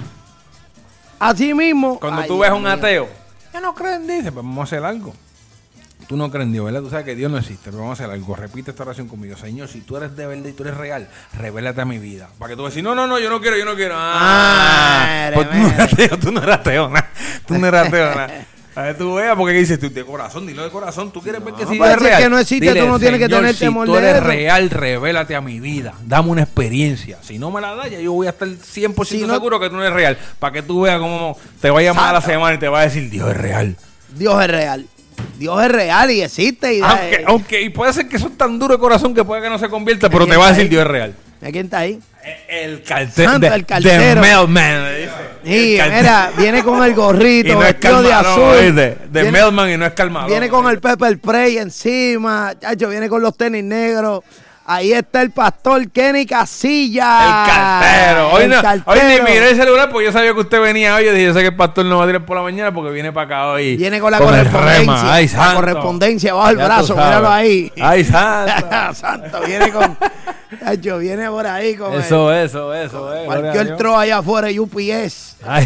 [SPEAKER 1] Así mismo.
[SPEAKER 2] Cuando
[SPEAKER 1] Ay,
[SPEAKER 2] tú ves a
[SPEAKER 1] Dios
[SPEAKER 2] un
[SPEAKER 1] mío.
[SPEAKER 2] ateo, yo no creo en Dios, dice, pues vamos a hacer algo. Tú no crees en Dios, ¿verdad? Tú sabes que Dios no existe, pero vamos a hacer algo. Repite esta oración conmigo. Señor, si tú eres de verdad y tú eres real, revélate a mi vida. Para que tú decir, no, no, no, yo no quiero, yo no quiero. Ah,
[SPEAKER 1] Ah,
[SPEAKER 2] pues tú no
[SPEAKER 1] mere.
[SPEAKER 2] eres ateo, tú no eres ateo, nada. Tú no eres ateo, nada. A ver, tú veas, porque dices tú de corazón, dilo de corazón. Tú quieres ver que
[SPEAKER 1] No,
[SPEAKER 2] si
[SPEAKER 1] pues
[SPEAKER 2] es
[SPEAKER 1] si es
[SPEAKER 2] real.
[SPEAKER 1] que no existe,
[SPEAKER 2] Dile,
[SPEAKER 1] tú no tienes que
[SPEAKER 2] Señor,
[SPEAKER 1] tener
[SPEAKER 2] si
[SPEAKER 1] temor
[SPEAKER 2] tú
[SPEAKER 1] de
[SPEAKER 2] eres
[SPEAKER 1] eso.
[SPEAKER 2] real, revélate a mi vida. Dame una experiencia. Si no me la das, ya yo voy a estar cien por ciento
[SPEAKER 1] Si no-
[SPEAKER 2] seguro que tú no eres real. Para que tú veas cómo te va a llamar a la
[SPEAKER 1] Exacto.
[SPEAKER 2] semana y te va a decir, Dios es real.
[SPEAKER 1] Dios es real. Dios es real y existe. Y
[SPEAKER 2] Aunque, aunque, y puede ser que eso es tan duro de corazón que puede que no se convierta, pero te va a decir Dios es real.
[SPEAKER 1] ¿De quién está ahí?
[SPEAKER 2] El cartero.
[SPEAKER 1] Santo,
[SPEAKER 2] de,
[SPEAKER 1] el cartero.
[SPEAKER 2] de mailman. le dice.
[SPEAKER 1] Sí,
[SPEAKER 2] El cartero.
[SPEAKER 1] mira, viene con el gorrito,
[SPEAKER 2] Y no es
[SPEAKER 1] vestido de
[SPEAKER 2] calma,
[SPEAKER 1] azul.
[SPEAKER 2] no, oíste, de
[SPEAKER 1] viene,
[SPEAKER 2] mailman y no es calmado.
[SPEAKER 1] viene con el pepper spray encima, chacho, viene con los tenis negros. Ahí está el pastor Kenny Casilla.
[SPEAKER 2] El cartero. Hoy,
[SPEAKER 1] El
[SPEAKER 2] no,
[SPEAKER 1] cartero.
[SPEAKER 2] hoy ni miré el celular porque yo sabía que usted venía hoy. Yo dije, yo sé que el pastor no va a tirar por la mañana porque viene para acá hoy.
[SPEAKER 1] Viene con la
[SPEAKER 2] el
[SPEAKER 1] correspondencia.
[SPEAKER 2] rema. Ay,
[SPEAKER 1] La
[SPEAKER 2] santo.
[SPEAKER 1] correspondencia bajo el
[SPEAKER 2] Ya tú
[SPEAKER 1] brazo,
[SPEAKER 2] sabes.
[SPEAKER 1] míralo ahí.
[SPEAKER 2] Ay, santo.
[SPEAKER 1] Santo, viene con. Chacho, viene por ahí con. el-
[SPEAKER 2] Eso, eso, eso. Eh, gloria a
[SPEAKER 1] Cualquier
[SPEAKER 2] Dios.
[SPEAKER 1] tro allá afuera de U P S.
[SPEAKER 2] Ay.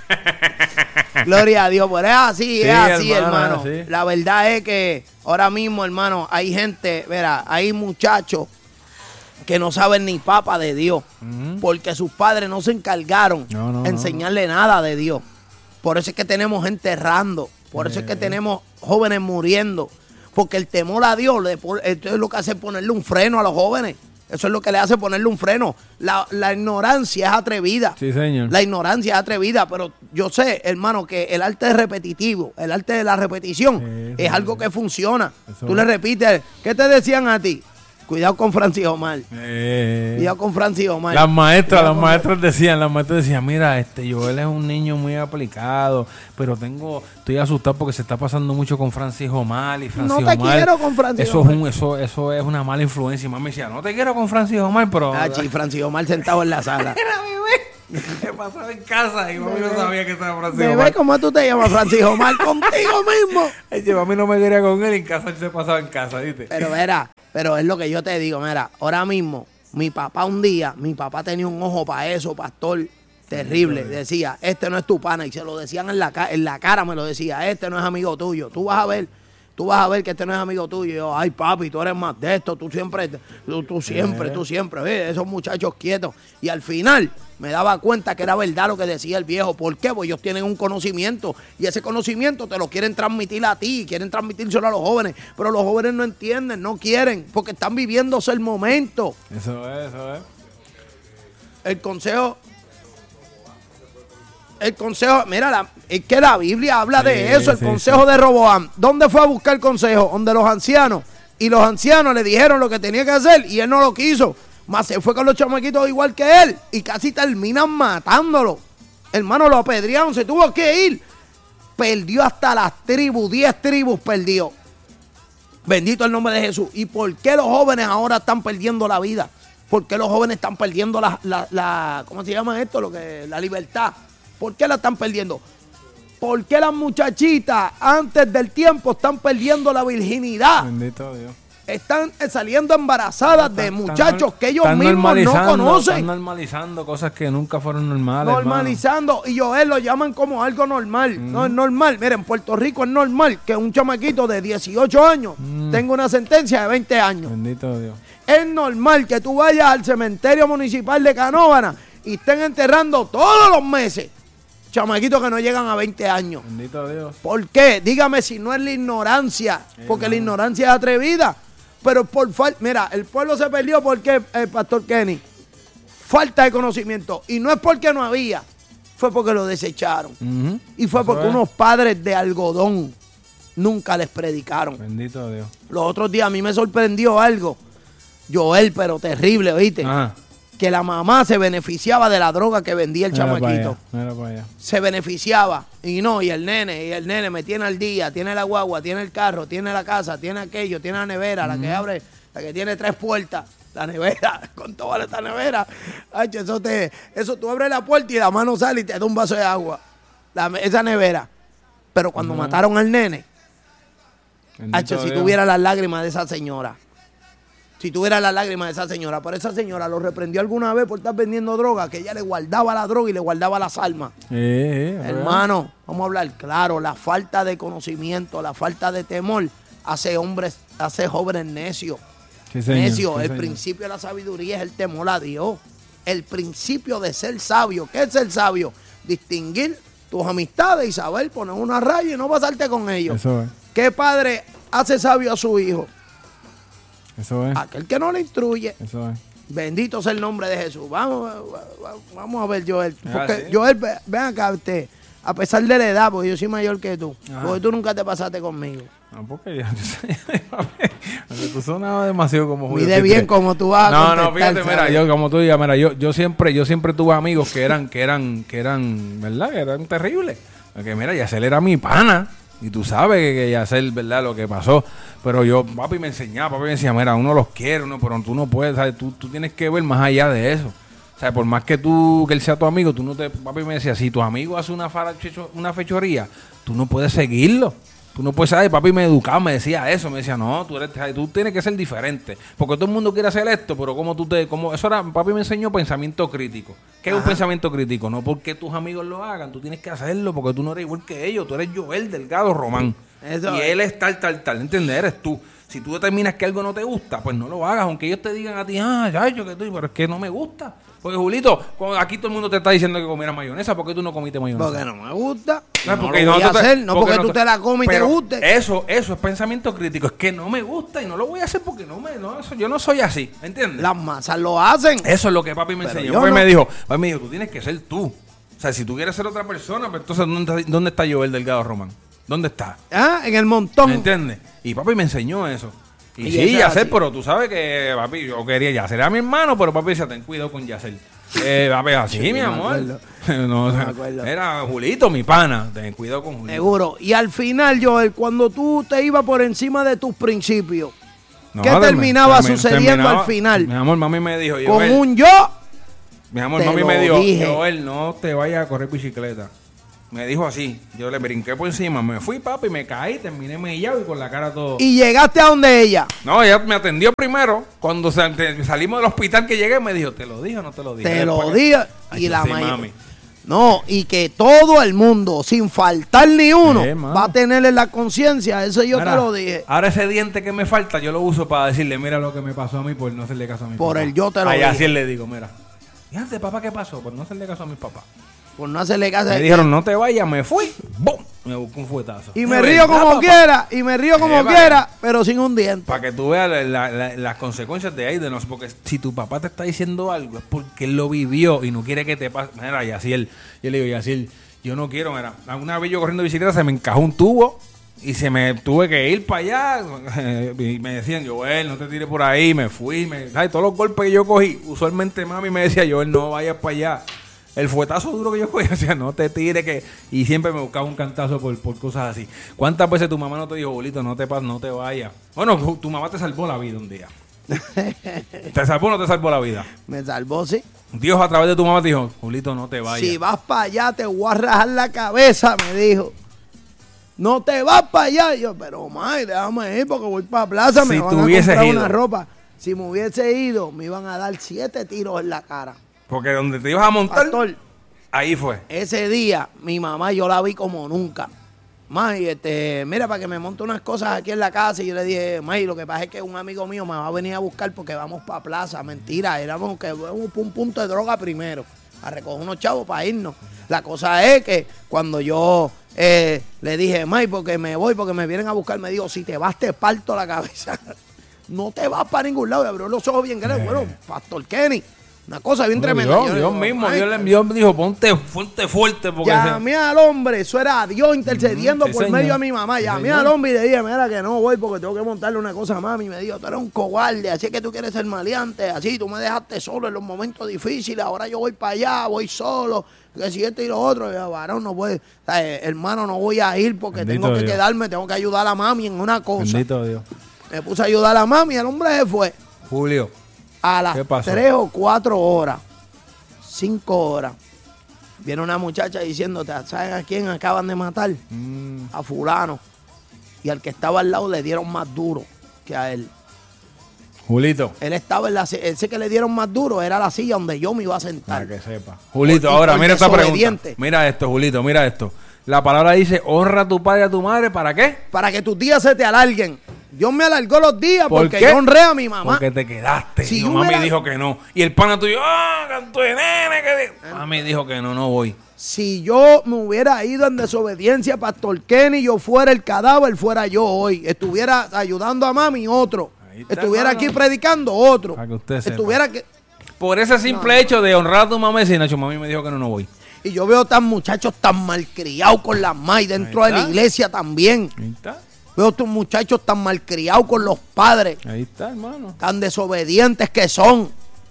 [SPEAKER 1] Gloria a Dios, pero es así,
[SPEAKER 2] Sí,
[SPEAKER 1] es así,
[SPEAKER 2] hermano,
[SPEAKER 1] hermano.
[SPEAKER 2] es así.
[SPEAKER 1] La verdad es que ahora mismo, hermano, hay gente, verá, hay muchachos que no saben ni papa de Dios,
[SPEAKER 2] Ujú.
[SPEAKER 1] porque sus padres no se encargaron
[SPEAKER 2] No, no,
[SPEAKER 1] de enseñarle nada de Dios. Por eso es que tenemos gente errando, por eso es que tenemos jóvenes muriendo, Porque el temor a Dios, le, esto es lo que hace ponerle un freno a los jóvenes. Eso es lo que le hace ponerle un freno. La, la ignorancia es atrevida.
[SPEAKER 2] Sí, señor.
[SPEAKER 1] La ignorancia es atrevida, pero yo sé, hermano, que el arte es repetitivo, el arte de la repetición sí, es sí, algo sí. que funciona. Eso Tú es. le repites, ¿qué te decían a ti? Cuidado con Francis Omar.
[SPEAKER 2] Eh,
[SPEAKER 1] Cuidado con Francis Omar.
[SPEAKER 2] Las maestras, las maestras decían, las maestras decían, mira, este Joel es un niño muy aplicado, pero tengo, estoy asustado porque se está pasando mucho con Francis Omar y Francis
[SPEAKER 1] Omar. No te
[SPEAKER 2] Omar,
[SPEAKER 1] quiero con Francis
[SPEAKER 2] eso
[SPEAKER 1] Omar.
[SPEAKER 2] Es un, eso, eso es una mala influencia. Y mamá me decía, no te quiero con Francis Omar, pero...
[SPEAKER 1] Ah, sí, Francis Omar sentado en la sala.
[SPEAKER 2] Era bebé. ¿Qué pasaba en casa? Y mami no sabía que estaba Francis
[SPEAKER 1] Bebé,
[SPEAKER 2] Omar.
[SPEAKER 1] ¿cómo tú te llamas, Francis Omar? Contigo mismo.
[SPEAKER 2] Oye, mami no me quería con él, en casa él se pasaba en casa, ¿viste?
[SPEAKER 1] Pero verá, pero es lo que yo te digo, mira, ahora mismo, mi papá un día, mi papá tenía un ojo para eso, pastor, terrible. Decía, este no es tu pana, y se lo decían en la, en la cara, me lo decía, este no es amigo tuyo, tú vas a ver. Tú vas a ver que este no es amigo tuyo. Y yo, ay, papi, tú eres más de esto. Tú siempre, tú, tú siempre, tú siempre. ¿Ves? Esos muchachos quietos. Y al final me daba cuenta que era verdad lo que decía el viejo. ¿Por qué? Porque ellos tienen un conocimiento. Y ese conocimiento te lo quieren transmitir a ti. Quieren transmitírselo a los jóvenes. Pero los jóvenes no entienden, no quieren. Porque están viviéndose el momento.
[SPEAKER 2] Eso es, eso es.
[SPEAKER 1] El consejo... El consejo, mira, la, es que la Biblia habla sí, de eso, el sí, consejo sí. de Roboam. ¿Dónde fue a buscar consejo? Donde los ancianos. Y los ancianos le dijeron lo que tenía que hacer y él no lo quiso. Más se fue con los chamaquitos igual que él y casi terminan matándolo. Hermano, lo apedrearon, se tuvo que ir. Perdió hasta las tribus, diez tribus perdió. Bendito el nombre de Jesús. ¿Y por qué los jóvenes ahora están perdiendo la vida? ¿Por qué los jóvenes están perdiendo la, la, la ¿cómo se llama esto? Lo que, la libertad. ¿Por qué la están perdiendo? ¿Por qué las muchachitas antes del tiempo están perdiendo la virginidad?
[SPEAKER 2] Bendito Dios.
[SPEAKER 1] Están saliendo embarazadas están, de muchachos están, que ellos mismos no conocen.
[SPEAKER 2] Están normalizando cosas que nunca fueron normales.
[SPEAKER 1] Normalizando. Hermano. Y Joel lo llaman como algo normal. Mm. No es normal. Miren, en Puerto Rico es normal que un chamaquito de dieciocho años mm. tenga una sentencia de veinte años.
[SPEAKER 2] Bendito Dios.
[SPEAKER 1] Es normal que tú vayas al cementerio municipal de Canóvana y estén enterrando todos los meses chamaquitos que no llegan a veinte años.
[SPEAKER 2] Bendito Dios.
[SPEAKER 1] ¿Por qué? Dígame si no es la ignorancia. Sí, porque no. La ignorancia es atrevida. Pero por falta... Mira, el pueblo se perdió porque, eh, Pastor Kenny, falta de conocimiento. Y no es porque no había, fue porque lo desecharon. Uh-huh. Y fue Eso porque es. unos padres de algodón nunca les predicaron.
[SPEAKER 2] Bendito Dios.
[SPEAKER 1] Los otros días a mí me sorprendió algo. Joel, pero terrible, ¿viste? Ajá. Que la mamá se beneficiaba de la droga que vendía el era chamaquito.
[SPEAKER 2] Para allá, para allá.
[SPEAKER 1] Se beneficiaba. Y no, y el nene, y el nene me tiene al día, tiene la guagua, tiene el carro, tiene la casa, tiene aquello, tiene la nevera, uh-huh. la que abre, la que tiene tres puertas, la nevera, con toda esta nevera. Ay, eso te, eso tú abres la puerta y la mano sale y te da un vaso de agua. La, esa nevera. Pero cuando uh-huh. mataron al nene, ay, si tuviera las lágrimas de esa señora. Si tuviera las lágrimas de esa señora, pero esa señora lo reprendió alguna vez por estar vendiendo droga, que ella le guardaba la droga y le guardaba las almas. Eh, eh, Hermano, vamos a hablar claro, la falta de conocimiento, la falta de temor hace hombres, hace jóvenes necios.
[SPEAKER 2] Sí, señor,
[SPEAKER 1] necios,
[SPEAKER 2] sí,
[SPEAKER 1] el
[SPEAKER 2] señor.
[SPEAKER 1] principio de la sabiduría es el temor a Dios. El principio de ser sabio, ¿qué es ser sabio? Distinguir tus amistades y saber poner una raya y no pasarte con ellos.
[SPEAKER 2] Eso es.
[SPEAKER 1] ¿Qué padre hace sabio a su hijo?
[SPEAKER 2] Eso es.
[SPEAKER 1] Aquel que no le instruye.
[SPEAKER 2] Eso es.
[SPEAKER 1] Bendito sea el nombre de Jesús. Vamos, vamos a ver, Joel. Porque
[SPEAKER 2] ah, ¿sí?
[SPEAKER 1] Joel, ven acá usted. A pesar de la edad, porque yo soy mayor que tú. Ajá. Porque tú nunca te pasaste conmigo.
[SPEAKER 2] No, porque ya, yo tú sonabas demasiado como Julio.
[SPEAKER 1] Mide bien como tú vas
[SPEAKER 2] no,
[SPEAKER 1] a
[SPEAKER 2] No, no, fíjate, ¿sabes? Mira, yo como tú digas, mira, yo, yo siempre, yo siempre tuve amigos que eran, que eran, que eran, ¿verdad? Que eran terribles. Porque mira, Yacel era mi pana. Y tú sabes que, que Yacel, ¿verdad? Lo que pasó. Pero yo, papi me enseñaba, papi me decía, mira, uno los quiere, uno, pero tú no puedes, ¿sabes? Tú, tú tienes que ver más allá de eso. O sea, por más que tú, que él sea tu amigo, tú no te, papi me decía, si tu amigo hace una, farachecho, una fechoría, tú no puedes seguirlo. Tú no puedes saber, papi me educaba, me decía eso, me decía, no, tú eres, tú tienes que ser diferente, porque todo el mundo quiere hacer esto, pero como tú te, como eso era, papi me enseñó pensamiento crítico. ¿Qué Ajá. es un pensamiento crítico? No porque tus amigos lo hagan, tú tienes que hacerlo, porque tú no eres igual que ellos, tú eres Joel Delgado Román. Eso y es. Él es tal, tal, tal, ¿entiendes? Eres tú. Si tú determinas que algo no te gusta, pues no lo hagas, aunque ellos te digan a ti, ah, ya, yo que estoy, pero es que no me gusta. Porque, Julito, aquí todo el mundo te está diciendo que comieras mayonesa, ¿por qué tú no comiste mayonesa?
[SPEAKER 1] Porque no me gusta.
[SPEAKER 2] No,
[SPEAKER 1] No,
[SPEAKER 2] porque
[SPEAKER 1] lo voy
[SPEAKER 2] no
[SPEAKER 1] a
[SPEAKER 2] te-
[SPEAKER 1] hacer, no porque,
[SPEAKER 2] no
[SPEAKER 1] tú
[SPEAKER 2] te-
[SPEAKER 1] te la comes y te
[SPEAKER 2] pero
[SPEAKER 1] guste.
[SPEAKER 2] Eso, eso es pensamiento crítico. Es que no me gusta y no lo voy a hacer porque no me, no, eso, yo no soy así, ¿entiendes?
[SPEAKER 1] Las masas lo hacen.
[SPEAKER 2] Eso es lo que papi me
[SPEAKER 1] Pero
[SPEAKER 2] enseñó.
[SPEAKER 1] yo
[SPEAKER 2] Papi
[SPEAKER 1] no.
[SPEAKER 2] me dijo, papi me dijo, tú tienes que ser tú. O sea, si tú quieres ser otra persona, pues entonces, ¿dónde está, dónde está Joel Delgado Román? ¿Dónde está?
[SPEAKER 1] Ah, en el montón.
[SPEAKER 2] ¿Me entiendes? Y papi me enseñó eso. Y,
[SPEAKER 1] Y
[SPEAKER 2] sí,
[SPEAKER 1] eso es
[SPEAKER 2] Yacel,
[SPEAKER 1] así.
[SPEAKER 2] pero tú sabes que, papi, yo quería Yacel a mi hermano, pero papi decía, ten cuidado con Yacel. Eh, papi, así,
[SPEAKER 1] Sí,
[SPEAKER 2] mi
[SPEAKER 1] me
[SPEAKER 2] amor.
[SPEAKER 1] acuerdo.
[SPEAKER 2] No,
[SPEAKER 1] Me acuerdo.
[SPEAKER 2] era Julito, mi pana. Ten cuidado con Julito.
[SPEAKER 1] Seguro. Y al final, Joel, cuando tú te ibas por encima de tus principios,
[SPEAKER 2] No,
[SPEAKER 1] ¿qué
[SPEAKER 2] termi-
[SPEAKER 1] terminaba
[SPEAKER 2] termi-
[SPEAKER 1] sucediendo
[SPEAKER 2] terminaba-
[SPEAKER 1] al final?
[SPEAKER 2] Mi amor, mami me dijo,
[SPEAKER 1] Con
[SPEAKER 2] Joel,
[SPEAKER 1] un yo,
[SPEAKER 2] mi amor,
[SPEAKER 1] te
[SPEAKER 2] mami
[SPEAKER 1] lo
[SPEAKER 2] me dijo,
[SPEAKER 1] dije.
[SPEAKER 2] Joel, no te vayas a correr bicicleta. Me dijo así, yo le brinqué por encima, me fui, papi, me caí, terminé mellado y con la cara todo.
[SPEAKER 1] y llegaste a donde ella.
[SPEAKER 2] No, ella me atendió primero. Cuando sal- te- salimos del hospital que llegué, me dijo, ¿te lo dije o no te lo dije?
[SPEAKER 1] Te
[SPEAKER 2] Después
[SPEAKER 1] lo
[SPEAKER 2] que-
[SPEAKER 1] dije.
[SPEAKER 2] Ay,
[SPEAKER 1] Y la
[SPEAKER 2] sí,
[SPEAKER 1] mayor-
[SPEAKER 2] mami.
[SPEAKER 1] No, y que todo el mundo, sin faltar ni uno,
[SPEAKER 2] Sí, mano.
[SPEAKER 1] va a tener en la conciencia. Eso yo
[SPEAKER 2] Ahora-
[SPEAKER 1] te lo dije.
[SPEAKER 2] Ahora ese diente que me falta, yo lo uso para decirle, mira lo que me pasó a mí por no hacerle caso a mi
[SPEAKER 1] Por
[SPEAKER 2] papá.
[SPEAKER 1] el yo te lo
[SPEAKER 2] Ay,
[SPEAKER 1] dije.
[SPEAKER 2] así le digo, mira. Y antes, papá, ¿qué pasó? Por no hacerle caso a mi papá.
[SPEAKER 1] Por no hacerle caso.
[SPEAKER 2] Me dijeron, no te vayas, me fui. ¡Bum! Me buscó un fuetazo.
[SPEAKER 1] Y me
[SPEAKER 2] Es
[SPEAKER 1] río
[SPEAKER 2] verdad,
[SPEAKER 1] como
[SPEAKER 2] papá.
[SPEAKER 1] quiera, y me río como
[SPEAKER 2] Eh, vale.
[SPEAKER 1] quiera, pero sin un diente.
[SPEAKER 2] Para que tú veas la- la- la- las consecuencias de ahí, de no, porque si tu papá te está diciendo algo es porque él lo vivió y no quiere que te pase. Mira, Yaciel, yo le digo, Yaciel, yo no quiero, mira, una vez yo corriendo bicicleta se me encajó un tubo y se me tuve que ir para allá y me decían, Joel, no te tires por ahí, me fui, me, ¿sabes? Todos los golpes que yo cogí, usualmente mami me decía, Joel, no vayas para allá. El fuetazo duro que yo cogí, decía, no te tires que... Y siempre me buscaba un cantazo por, por cosas así. ¿Cuántas veces tu mamá no te dijo, Bolito, no te pas, no te vayas? Bueno, tu, tu mamá te salvó la vida un día. ¿Te salvó o no te salvó la vida?
[SPEAKER 1] Me salvó, sí.
[SPEAKER 2] Dios a través de tu mamá te dijo, Julito, no te vayas.
[SPEAKER 1] Si vas para allá, te voy a rajar la cabeza, me dijo. No te vas para allá. Y yo, pero, may, déjame ir porque voy para plaza, me
[SPEAKER 2] Si
[SPEAKER 1] van
[SPEAKER 2] tú
[SPEAKER 1] a
[SPEAKER 2] hubieses
[SPEAKER 1] comprar
[SPEAKER 2] ido.
[SPEAKER 1] una ropa. Si me hubiese ido, me iban a dar siete tiros en la cara.
[SPEAKER 2] Porque donde te ibas a montar,
[SPEAKER 1] Pastor,
[SPEAKER 2] ahí fue.
[SPEAKER 1] ese día, mi mamá yo la vi como nunca. May, este, mira, para que me monte unas cosas aquí en la casa. Y yo le dije, May, lo que pasa es que un amigo mío me va a venir a buscar porque vamos para plaza. Mentira, éramos que vamos por un punto de droga primero, a recoger unos chavos para irnos. La cosa es que cuando yo eh, le dije, May, porque me voy, porque me vienen a buscar, me dijo, si te vas te parto la cabeza. No te vas para ningún lado. Y abrió los ojos bien grandes.
[SPEAKER 2] Eh.
[SPEAKER 1] Bueno, Pastor Kenny, una cosa bien
[SPEAKER 2] Dios,
[SPEAKER 1] tremenda. Yo le
[SPEAKER 2] Dios
[SPEAKER 1] digo,
[SPEAKER 2] mismo,
[SPEAKER 1] "May,
[SPEAKER 2] Dios, le- Dios dijo, ponte fuerte, fuerte. Porque
[SPEAKER 1] llamé al hombre, eso era Dios intercediendo
[SPEAKER 2] Ujú, sí,
[SPEAKER 1] por
[SPEAKER 2] señor.
[SPEAKER 1] medio de mi mamá.
[SPEAKER 2] Sí,
[SPEAKER 1] Llamé
[SPEAKER 2] señor.
[SPEAKER 1] al hombre y le dije, mira que no voy porque tengo que montarle una cosa a mami. Y me dijo, tú eres un cobarde, así es que tú quieres ser maleante, así tú me dejaste solo en los momentos difíciles, ahora yo voy para allá, voy solo, que si esto y lo otro. Y yo, varón, no voy, o sea, eh, hermano, no voy a ir porque
[SPEAKER 2] Bendito
[SPEAKER 1] tengo que
[SPEAKER 2] Dios.
[SPEAKER 1] quedarme, tengo que ayudar a mami en una cosa.
[SPEAKER 2] Bendito Dios.
[SPEAKER 1] Me puse a ayudar a mami y el hombre se fue.
[SPEAKER 2] Julio,
[SPEAKER 1] A las
[SPEAKER 2] ¿qué pasó?
[SPEAKER 1] tres o cuatro horas, cinco horas, viene una muchacha diciéndote, ¿sabes a quién acaban de matar?
[SPEAKER 2] mm,
[SPEAKER 1] A fulano. Y al que estaba al lado le dieron más duro que a él.
[SPEAKER 2] Julito,
[SPEAKER 1] Él estaba en la si- ese que le dieron más duro era la silla donde yo me iba a sentar.
[SPEAKER 2] para que sepa. Julito,
[SPEAKER 1] Por-
[SPEAKER 2] ahora
[SPEAKER 1] por
[SPEAKER 2] mira esta pregunta.
[SPEAKER 1] desobediente.
[SPEAKER 2] Mira esto, Julito, mira esto. La palabra dice, honra a tu padre y a tu madre, ¿para qué?
[SPEAKER 1] Para que tus días se te alarguen. Dios me alargó los días
[SPEAKER 2] ¿Por
[SPEAKER 1] porque
[SPEAKER 2] qué?
[SPEAKER 1] yo honré a mi mamá.
[SPEAKER 2] Porque te quedaste.
[SPEAKER 1] Si
[SPEAKER 2] y
[SPEAKER 1] yo
[SPEAKER 2] mami
[SPEAKER 1] hubiera-
[SPEAKER 2] dijo que no. Y el pana tuyo, ah, canto de nene. Que di-". Mami dijo que no, no voy.
[SPEAKER 1] Si yo me hubiera ido en desobediencia, Pastor Kenny, yo fuera el cadáver, fuera yo hoy. Estuviera ayudando a mami, otro.
[SPEAKER 2] Ahí está,
[SPEAKER 1] Estuviera
[SPEAKER 2] hermano.
[SPEAKER 1] aquí predicando, otro.
[SPEAKER 2] Para que usted sepa.
[SPEAKER 1] Estuviera que...
[SPEAKER 2] Por ese simple hecho de honrar a tu mamá y decir, Nacho, mami me dijo que no, no voy.
[SPEAKER 1] Y yo veo tan muchachos tan malcriados con las maíz dentro
[SPEAKER 2] Ahí
[SPEAKER 1] de la
[SPEAKER 2] está.
[SPEAKER 1] iglesia también.
[SPEAKER 2] Ahí está.
[SPEAKER 1] Veo estos muchachos tan malcriados con los padres,
[SPEAKER 2] Ahí está, hermano.
[SPEAKER 1] tan desobedientes que son.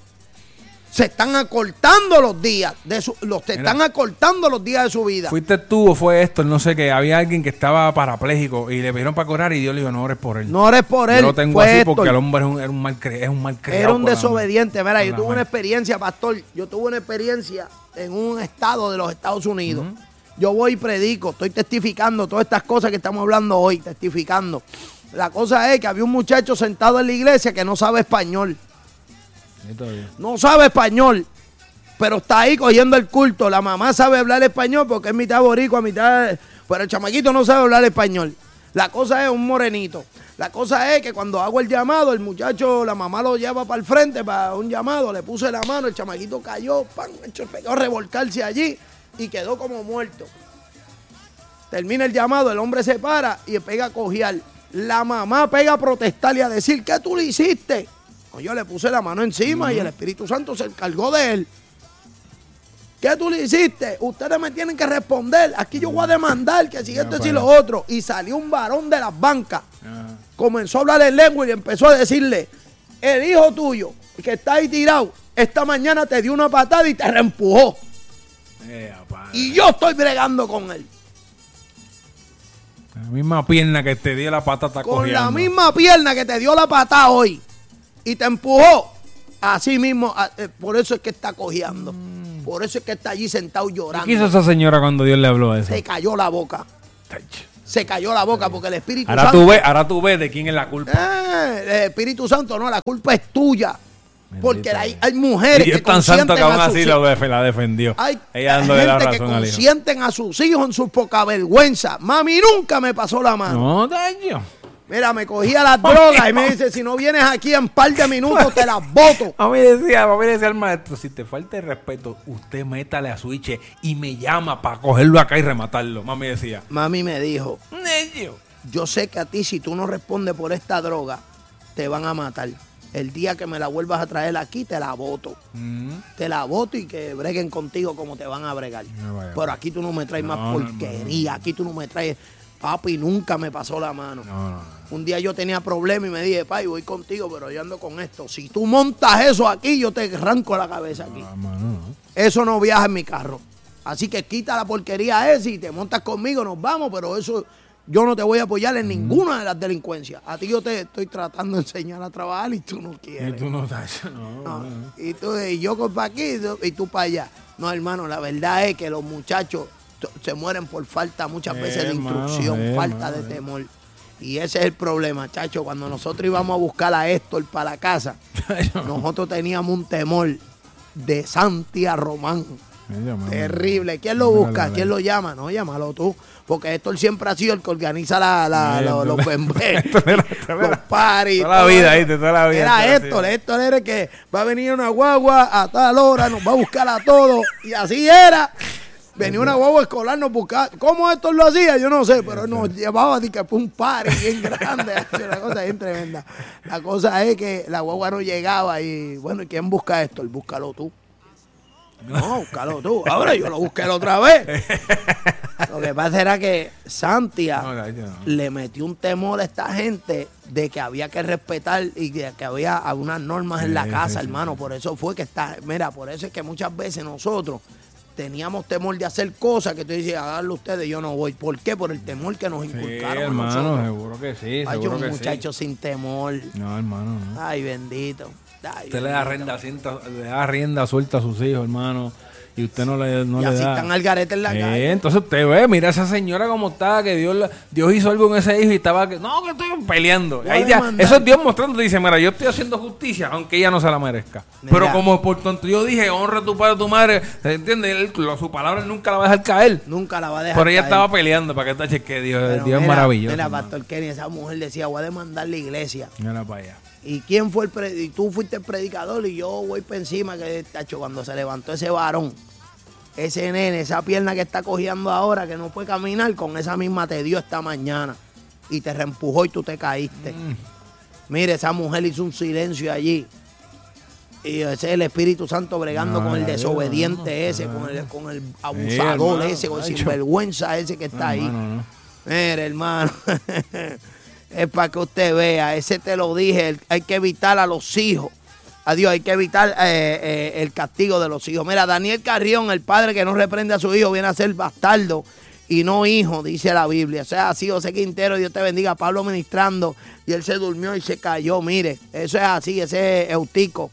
[SPEAKER 1] Se están acortando los días, de su, los te
[SPEAKER 2] Mira.
[SPEAKER 1] están acortando los días de su vida.
[SPEAKER 2] Fuiste tú o fue esto, no sé qué. Había alguien que estaba parapléjico y le pidieron para curar y Dios le dijo, no ores por él.
[SPEAKER 1] No eres por
[SPEAKER 2] Yo
[SPEAKER 1] él,
[SPEAKER 2] lo tengo
[SPEAKER 1] fue
[SPEAKER 2] así
[SPEAKER 1] Héctor.
[SPEAKER 2] porque el hombre es un, era un mal cre- es un mal
[SPEAKER 1] Era un desobediente. Mira,
[SPEAKER 2] con
[SPEAKER 1] yo
[SPEAKER 2] la
[SPEAKER 1] tuve una
[SPEAKER 2] madre.
[SPEAKER 1] experiencia, pastor. Yo tuve una experiencia en un estado de los Estados Unidos. Yo voy y predico, estoy testificando todas estas cosas que estamos hablando hoy, testificando. La cosa es que había un muchacho sentado en la iglesia que no sabe español.
[SPEAKER 2] Bendito Dios.
[SPEAKER 1] No sabe español, pero está ahí cogiendo el culto. La mamá sabe hablar español porque es mitad boricua, mitad... Pero el chamaquito no sabe hablar español. La cosa es un morenito. La cosa es que cuando hago el llamado, el muchacho, la mamá lo lleva para el frente para un llamado, le puse la mano, el chamaquito cayó, pan, pegó a revolcarse allí y quedó como muerto. Termina el llamado, el hombre se para y pega a cojear. La mamá pega a protestar y a decir, ¿qué tú le hiciste? Pues yo le puse la mano encima uh-huh. y el Espíritu Santo se encargó de él. ¿Qué tú le hiciste? Ustedes me tienen que responder. Aquí yo voy a demandar que si esto y lo otro. Y salió un varón de las bancas. Uh-huh. Comenzó a hablar en lengua y empezó a decirle, el hijo tuyo que está ahí tirado, esta mañana te dio una patada y te reempujó. Eh, y yo estoy bregando con él.
[SPEAKER 2] La misma pierna que te dio la pata está
[SPEAKER 1] Con
[SPEAKER 2] cogiendo.
[SPEAKER 1] la misma pierna que te dio la patada hoy y te empujó. Así mismo, por eso es que está cojeando. Mm. Por eso es que está allí sentado llorando.
[SPEAKER 2] ¿Qué hizo esa señora cuando Dios le habló eso?
[SPEAKER 1] Se cayó la boca. Se cayó la boca porque el Espíritu
[SPEAKER 2] ahora
[SPEAKER 1] Santo...
[SPEAKER 2] Tú ves, ahora tú ves de quién es la culpa.
[SPEAKER 1] Eh, el Espíritu Santo no, la culpa es tuya. Bendito porque hay, hay mujeres
[SPEAKER 2] y Dios
[SPEAKER 1] que
[SPEAKER 2] tan santo que aún así
[SPEAKER 1] hijos.
[SPEAKER 2] la defendió.
[SPEAKER 1] Hay
[SPEAKER 2] Ella dándole la razón
[SPEAKER 1] que consienten a sus hijos en su poca vergüenza. Mami nunca me pasó la mano.
[SPEAKER 2] No, daño.
[SPEAKER 1] Mira, me cogía las drogas y me dice, si no vienes aquí en un par de minutos te las boto.
[SPEAKER 2] A mí decía, a mí decía el maestro, si te falta el respeto, usted métale a Switch y me llama para cogerlo acá y rematarlo. Mami decía.
[SPEAKER 1] Mami me dijo,
[SPEAKER 2] Nello.
[SPEAKER 1] Yo sé que a ti si tú no respondes por esta droga, te van a matar. El día que me la vuelvas a traer aquí, te la boto. Mm. Te la boto y que breguen contigo como te van a bregar. No, vaya, Pero aquí tú no me traes no, más porquería. No, no, no. Aquí tú no me traes... Papi, nunca me pasó la mano. No, no, no. Un día yo tenía problemas y me dije, papi, voy contigo, pero yo ando con esto. Si tú montas eso aquí, yo te arranco la cabeza aquí. No, no, no. Eso no viaja en mi carro. Así que quita la porquería esa y te montas conmigo, nos vamos, pero eso yo no te voy a apoyar en mm. ninguna de las delincuencias. A ti yo te estoy tratando de enseñar a trabajar y tú no quieres.
[SPEAKER 2] Y tú no estás, no,
[SPEAKER 1] no. no. Y, tú, y yo para aquí y tú para allá. No, hermano, la verdad es que los muchachos se mueren por falta muchas veces eh, de instrucción, eh, falta mano, de eh. temor. Y ese es el problema, chacho. Cuando nosotros íbamos a buscar a Héctor para la casa, nosotros teníamos un temor de Santia Román. Terrible. ¿Quién lo busca? ¿Quién lo llama? No, llámalo tú. Porque Héctor siempre ha sido el que organiza la, la, sí, la, los bembés, los paris.
[SPEAKER 2] Toda la vida, ¿viste? Toda la vida.
[SPEAKER 1] Era Héctor. Héctor era el que va a venir una guagua a tal hora, nos va a buscar a todos. Y así era. Venía una guagua escolar, nos buscaba. ¿Cómo esto lo hacía? Yo no sé, pero nos llevaba de que fue un party bien grande. Una cosa bien tremenda. La cosa es que la guagua no llegaba y, bueno, ¿y quién busca esto? Búscalo tú. No, búscalo tú. Ahora yo lo busqué la otra vez. Lo que pasa era que Santia no, no, no. le metió un temor a esta gente de que había que respetar y de que había algunas normas en la casa, sí, hermano. Sí, sí. Por eso fue que está, mira, por eso es que muchas veces nosotros teníamos temor de hacer cosas que tú dices, háganlo ustedes, yo no voy. ¿Por qué? Por el temor que nos inculcaron.
[SPEAKER 2] Sí, hermano,
[SPEAKER 1] nosotros.
[SPEAKER 2] seguro que sí.
[SPEAKER 1] Hay
[SPEAKER 2] seguro
[SPEAKER 1] un
[SPEAKER 2] que
[SPEAKER 1] muchacho
[SPEAKER 2] sí.
[SPEAKER 1] sin temor.
[SPEAKER 2] No, hermano, no.
[SPEAKER 1] Ay, bendito. Ay,
[SPEAKER 2] usted le da, rienda, le da rienda suelta a sus hijos, hermano. Y usted no le, no
[SPEAKER 1] y
[SPEAKER 2] le
[SPEAKER 1] así
[SPEAKER 2] da.
[SPEAKER 1] están al garete en la
[SPEAKER 2] eh,
[SPEAKER 1] calle.
[SPEAKER 2] Entonces usted ve, mira a esa señora como está, que Dios, Dios hizo algo en ese hijo y estaba que no, que estoy peleando. Ahí ya, eso es Dios mostrando, dice, mira, yo estoy haciendo justicia, aunque ella no se la merezca. Mira. Pero como por tanto yo dije, honra a tu padre y a tu madre, ¿entiendes? Él, lo, su palabra nunca la va a dejar caer.
[SPEAKER 1] Nunca la va a dejar
[SPEAKER 2] Pero ella
[SPEAKER 1] caer.
[SPEAKER 2] estaba peleando para que esta cheque Dios, Pero Dios
[SPEAKER 1] mira,
[SPEAKER 2] es maravilloso.
[SPEAKER 1] Mira, Pastor Kenny, esa mujer decía, voy a demandar la iglesia.
[SPEAKER 2] Mira para allá.
[SPEAKER 1] ¿Y quién fue el predicador? Y tú fuiste el predicador y yo voy para encima, que tacho, cuando se levantó ese varón, ese nene, esa pierna que está cogiendo ahora, que no puede caminar, con esa misma te dio esta mañana. Y te reempujó y tú te caíste. Mm. Mire, esa mujer hizo un silencio allí. Y ese es el Espíritu Santo bregando no, con el desobediente no, no, ese, no, con el, con el abusador sí, ese, con el sinvergüenza ese que está no, ahí. Hermano, no. Mire, hermano. Es para que usted vea, ese te lo dije, hay que evitar a los hijos. Adiós, hay que evitar eh, eh, el castigo de los hijos. Mira, Daniel Carrión, el padre que no reprende a su hijo, viene a ser bastardo y no hijo, dice la Biblia. O sea, así, José Quintero, Dios te bendiga, Pablo ministrando, y él se durmió y se cayó. Mire, eso es así, ese es Eutico.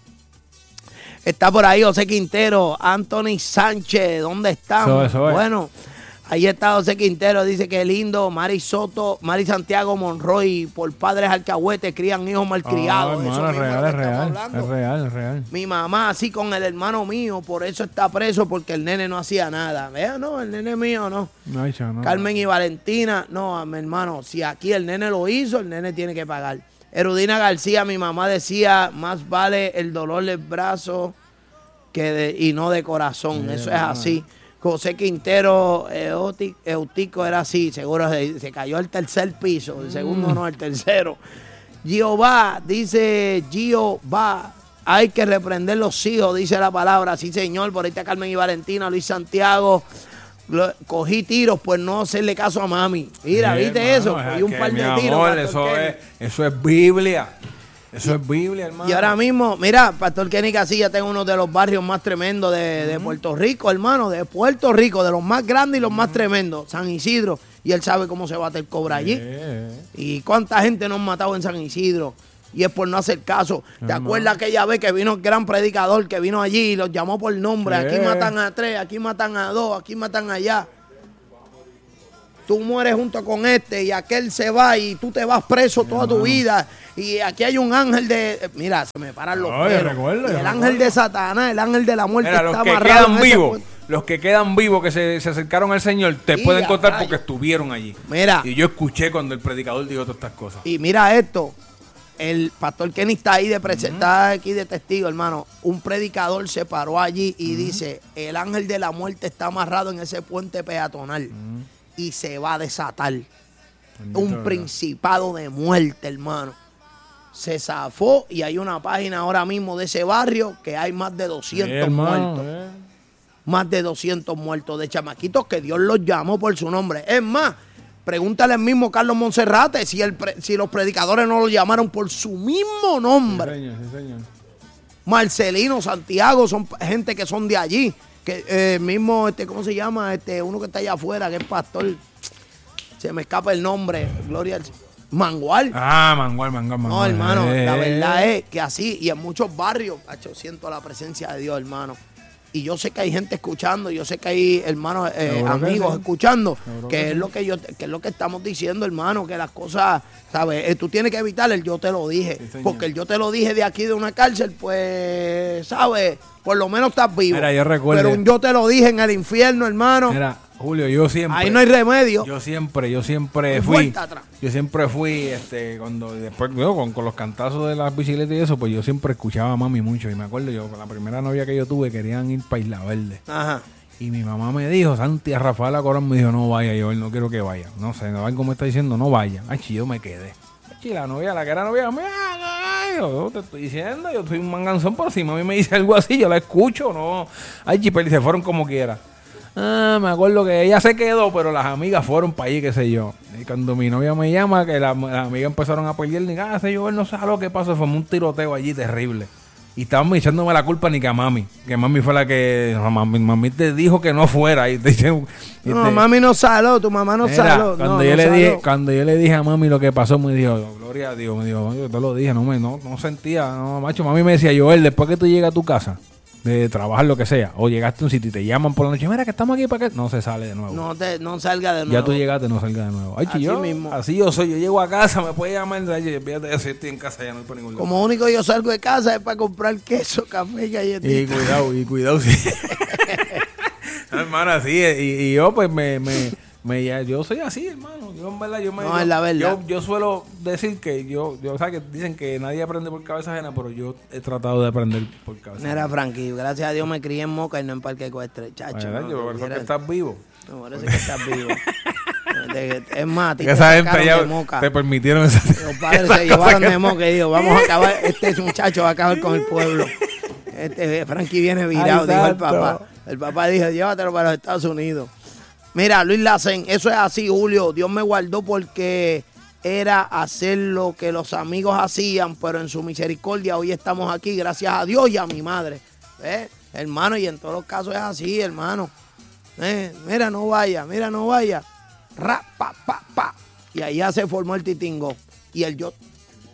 [SPEAKER 1] Está por ahí José Quintero, Anthony Sánchez, ¿dónde estamos? Eso, eso es. Bueno, Ahí está José Quintero, dice que lindo. Mari Soto, Mari Santiago Monroy, por padres alcahuetes, crían hijos malcriados.
[SPEAKER 2] Oh,
[SPEAKER 1] eso
[SPEAKER 2] hermano, es real, es real,
[SPEAKER 1] hablando.
[SPEAKER 2] es real, es real.
[SPEAKER 1] Mi mamá así con el hermano mío, por eso está preso, porque el nene no hacía nada. Vea, no, el nene mío no.
[SPEAKER 2] No, hijo, no.
[SPEAKER 1] Carmen y Valentina, no, mi hermano, si aquí el nene lo hizo, el nene tiene que pagar. Erudina García, mi mamá decía, más vale el dolor del brazo que de, y no de corazón. Sí, eso es así. José Quintero, Eoti, Eutico era así, seguro se, se cayó al tercer piso, el segundo mm. no, el tercero. Jehová, dice Jehová, hay que reprender los hijos, dice la palabra. Sí, señor, por ahí está Carmen y Valentina, Luis Santiago. Lo, cogí tiros por no hacerle caso a mami. Mira, sí, ¿viste hermano, eso? Cogí un par de tiros.
[SPEAKER 2] Amor, eso, es, eso es Biblia. Eso es Biblia, hermano.
[SPEAKER 1] Y ahora mismo, mira, Pastor Kenny Casilla está en uno de los barrios más tremendos de, de Puerto Rico, hermano, de Puerto Rico, de los más grandes y los más tremendos, San Isidro. Y él sabe cómo se bate el cobra allí. Yeah. Y cuánta gente nos han matado en San Isidro. Y es por no hacer caso. ¿Te hermano. acuerdas aquella vez que vino el gran predicador que vino allí y los llamó por nombre? Yeah. Aquí matan a tres, aquí matan a dos, aquí matan allá. Tú mueres junto con este y aquel se va y tú te vas preso toda tu vida. Y aquí hay un ángel de... Mira, se me paran los
[SPEAKER 2] Oye,
[SPEAKER 1] pelos.
[SPEAKER 2] Recuerdo,
[SPEAKER 1] el
[SPEAKER 2] recuerdo.
[SPEAKER 1] ángel de Satanás, el ángel de la muerte
[SPEAKER 2] Mira,
[SPEAKER 1] está
[SPEAKER 2] los que
[SPEAKER 1] amarrado
[SPEAKER 2] quedan
[SPEAKER 1] en ese
[SPEAKER 2] vivos,
[SPEAKER 1] puente.
[SPEAKER 2] los que quedan vivos que se, se acercaron al Señor, te
[SPEAKER 1] Sí,
[SPEAKER 2] pueden contar
[SPEAKER 1] rayo.
[SPEAKER 2] porque estuvieron allí.
[SPEAKER 1] Mira.
[SPEAKER 2] Y yo escuché cuando el predicador dijo todas estas cosas.
[SPEAKER 1] Y mira esto. El pastor Kenny está ahí de presentar, uh-huh. aquí de testigo, hermano. Un predicador se paró allí y uh-huh. dice, el ángel de la muerte está amarrado en ese puente peatonal uh-huh. y se va a desatar. Bendito un verdad. Principado de muerte, hermano. Se zafó y hay una página ahora mismo de ese barrio que hay más de doscientos eh, hermano, muertos. Eh. Más de doscientos muertos de chamaquitos que Dios los llamó por su nombre. Es más, pregúntale al mismo Carlos Monserrate si, el pre, si los predicadores no lo llamaron por su mismo nombre. Sí, señor, sí, señor. Marcelino, Santiago, son gente que son de allí. Que eh, mismo, este, ¿cómo se llama? Este, uno que está allá afuera, que es pastor. Se me escapa el nombre. Gloria al Mangual.
[SPEAKER 2] Ah, Mangual, Mangual, Mangual.
[SPEAKER 1] No, hermano,
[SPEAKER 2] eh.
[SPEAKER 1] la verdad es que así, y en muchos barrios, macho, siento la presencia de Dios, hermano. Y yo sé que hay gente escuchando, yo sé que hay hermanos, eh, amigos sí. escuchando, que, que es sí. lo que yo, que es lo que estamos diciendo, hermano, que las cosas, ¿sabes? Eh, tú tienes que evitar el yo te lo dije, sí, porque el yo te lo dije de aquí de una cárcel, pues, ¿sabes? Por lo menos estás vivo.
[SPEAKER 2] Mira, yo recuerdo.
[SPEAKER 1] Pero un yo te lo dije en el infierno, hermano.
[SPEAKER 2] Mira, Julio, yo siempre.
[SPEAKER 1] Ahí no hay remedio.
[SPEAKER 2] Yo siempre, yo siempre fui. Yo siempre fui, este, cuando después, yo, con, con los cantazos de las bicicletas y eso, pues yo siempre escuchaba a mami mucho. Y me acuerdo, yo, con la primera novia que yo tuve, querían ir para Isla Verde.
[SPEAKER 1] Ajá.
[SPEAKER 2] Y mi mamá me dijo, Santi, a Rafael Corán me dijo, no vaya, yo no quiero que vaya. No sé, algo me está diciendo, no vaya. Ay, yo me quedé. Ay, la novia, la que era novia, me yo te estoy diciendo, yo soy un manganzón, pero si mami me dice algo así, yo la escucho, no. Ay, chipel, se fueron como quiera. Ah, me acuerdo que ella se quedó, pero las amigas fueron para allí, qué sé yo. Y cuando mi novia me llama, que las la amigas empezaron a pelear, ni ah, sé yo, él no sabe lo que pasó, fue un tiroteo allí terrible. Y estaban echándome la culpa ni que a mami, que mami fue la que, no, mami, mami te dijo que no fuera. Y te, y
[SPEAKER 1] no,
[SPEAKER 2] te,
[SPEAKER 1] mami no saló, tu mamá no
[SPEAKER 2] mira,
[SPEAKER 1] saló.
[SPEAKER 2] Cuando,
[SPEAKER 1] no,
[SPEAKER 2] yo
[SPEAKER 1] no
[SPEAKER 2] le
[SPEAKER 1] saló.
[SPEAKER 2] dije, cuando yo le dije a mami lo que pasó, me dijo, gloria a Dios, me dijo, yo te lo dije, no me no, no sentía, no, macho, mami me decía, Joel, después que tú llegas a tu casa, de trabajar lo que sea, o llegaste a un sitio y te llaman por la noche, mira que estamos aquí para que no se sale de nuevo.
[SPEAKER 1] No te, no salga de nuevo.
[SPEAKER 2] Ya tú llegaste, no salga de nuevo. Ay,
[SPEAKER 1] así
[SPEAKER 2] yo,
[SPEAKER 1] mismo. Así
[SPEAKER 2] yo soy, yo llego a casa, me puede llamar, fíjate, yo estoy en casa, ya no voy por ningún lado.
[SPEAKER 1] Como único yo salgo de casa es para comprar queso, café y galletitas.
[SPEAKER 2] Y cuidado, y cuidado, sí. Hermano, así, y, y yo pues me, me, me, yo soy así, hermano. Yo en verdad, yo me
[SPEAKER 1] no,
[SPEAKER 2] yo,
[SPEAKER 1] es la verdad.
[SPEAKER 2] Yo, yo suelo decir que yo, yo, o sea, que dicen que nadie aprende por cabeza ajena, pero yo he tratado de aprender por cabeza ajena.
[SPEAKER 1] Mira, Frankie, gracias a Dios me crié en Moca y no en Parque Ecuestre, chacho.
[SPEAKER 2] Bueno,
[SPEAKER 1] no,
[SPEAKER 2] yo, por eso que estás vivo.
[SPEAKER 1] No, parece que estás vivo. Es más,
[SPEAKER 2] que esa gente ya
[SPEAKER 1] de Moca.
[SPEAKER 2] Te permitieron esa,
[SPEAKER 1] los padres esa se llevaron de Moca y dijo, vamos a acabar, este muchacho va a acabar con el pueblo. Este Frankie viene virado, dijo el papá. El papá dijo, llévatelo para los Estados Unidos. Mira, Luis Lacen, eso es así, Julio. Dios me guardó porque era hacer lo que los amigos hacían, pero en su misericordia hoy estamos aquí, gracias a Dios y a mi madre. ¿Eh? Hermano, y en todos los casos es así, hermano. ¿Eh? Mira, no vaya, mira, no vaya. Ra, pa, pa, pa. Y ahí ya se formó el titingo. Y el yo.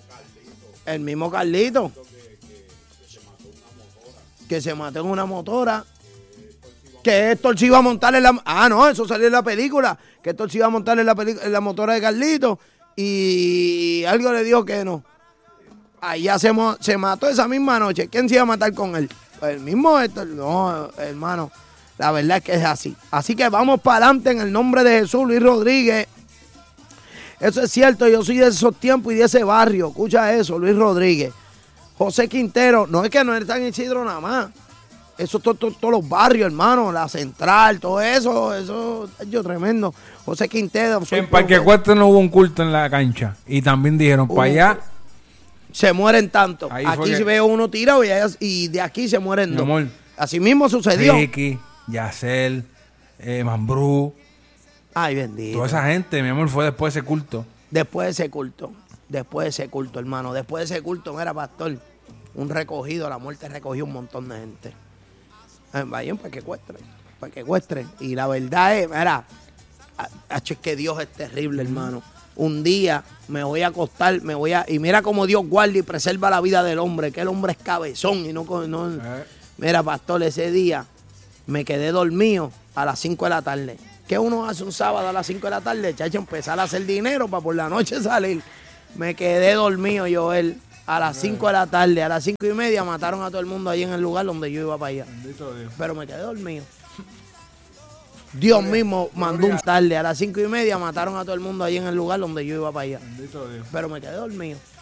[SPEAKER 1] El mismo Carlito. Que se mató en una motora. Que Héctor se iba a montar en la... Ah, no, eso salió en la película. Que Héctor se iba a montar en la, peli... en la motora de Carlito y algo le dijo que no. Allá se, mo... se mató esa misma noche. ¿Quién se iba a matar con él? Pues el mismo Héctor. No, hermano, la verdad es que es así. Así que vamos para adelante en el nombre de Jesús, Luis Rodríguez. Eso es cierto, yo soy de esos tiempos y de ese barrio. Escucha eso, Luis Rodríguez. José Quintero, no es que no es San Isidro nada más. Eso, todos to, to, los barrios, hermano, la central, todo eso, eso, yo tremendo. José Quintero.
[SPEAKER 2] En Parque Ecuestre no hubo un culto en la cancha. Y también dijeron, para allá.
[SPEAKER 1] Se mueren tanto.
[SPEAKER 2] Ahí
[SPEAKER 1] aquí
[SPEAKER 2] que...
[SPEAKER 1] se ve uno tirado y, y de aquí se mueren dos.
[SPEAKER 2] Amor,
[SPEAKER 1] así mismo sucedió.
[SPEAKER 2] Ricky, Yacel, eh, Mambrú.
[SPEAKER 1] Ay, bendito.
[SPEAKER 2] Toda esa gente, mi amor, fue después de ese culto.
[SPEAKER 1] Después de ese culto. Después de ese culto, hermano. Después de ese culto, mira, pastor. Un recogido, la muerte recogió un montón de gente. Vayan para que cuestre, para que cuestre. Y la verdad es, mira, es que Dios es terrible, hermano. Un día me voy a acostar, me voy a, y mira cómo Dios guarda y preserva la vida del hombre, que el hombre es cabezón y no, no eh. Mira, pastor, ese día me quedé dormido a las cinco de la tarde. ¿Qué uno hace un sábado a las cinco de la tarde? Chacho, empezar a hacer dinero para por la noche salir. Me quedé dormido, Joel. A las cinco de la tarde, a las cinco y media mataron a todo el mundo ahí en el lugar donde yo iba para allá. Bendito Dios. Pero me quedé dormido. Dios Gloria. mismo mandó Gloria. un tarde. A las cinco y media mataron a todo el mundo ahí en el lugar donde yo iba para allá. Bendito Dios. Pero me quedé dormido.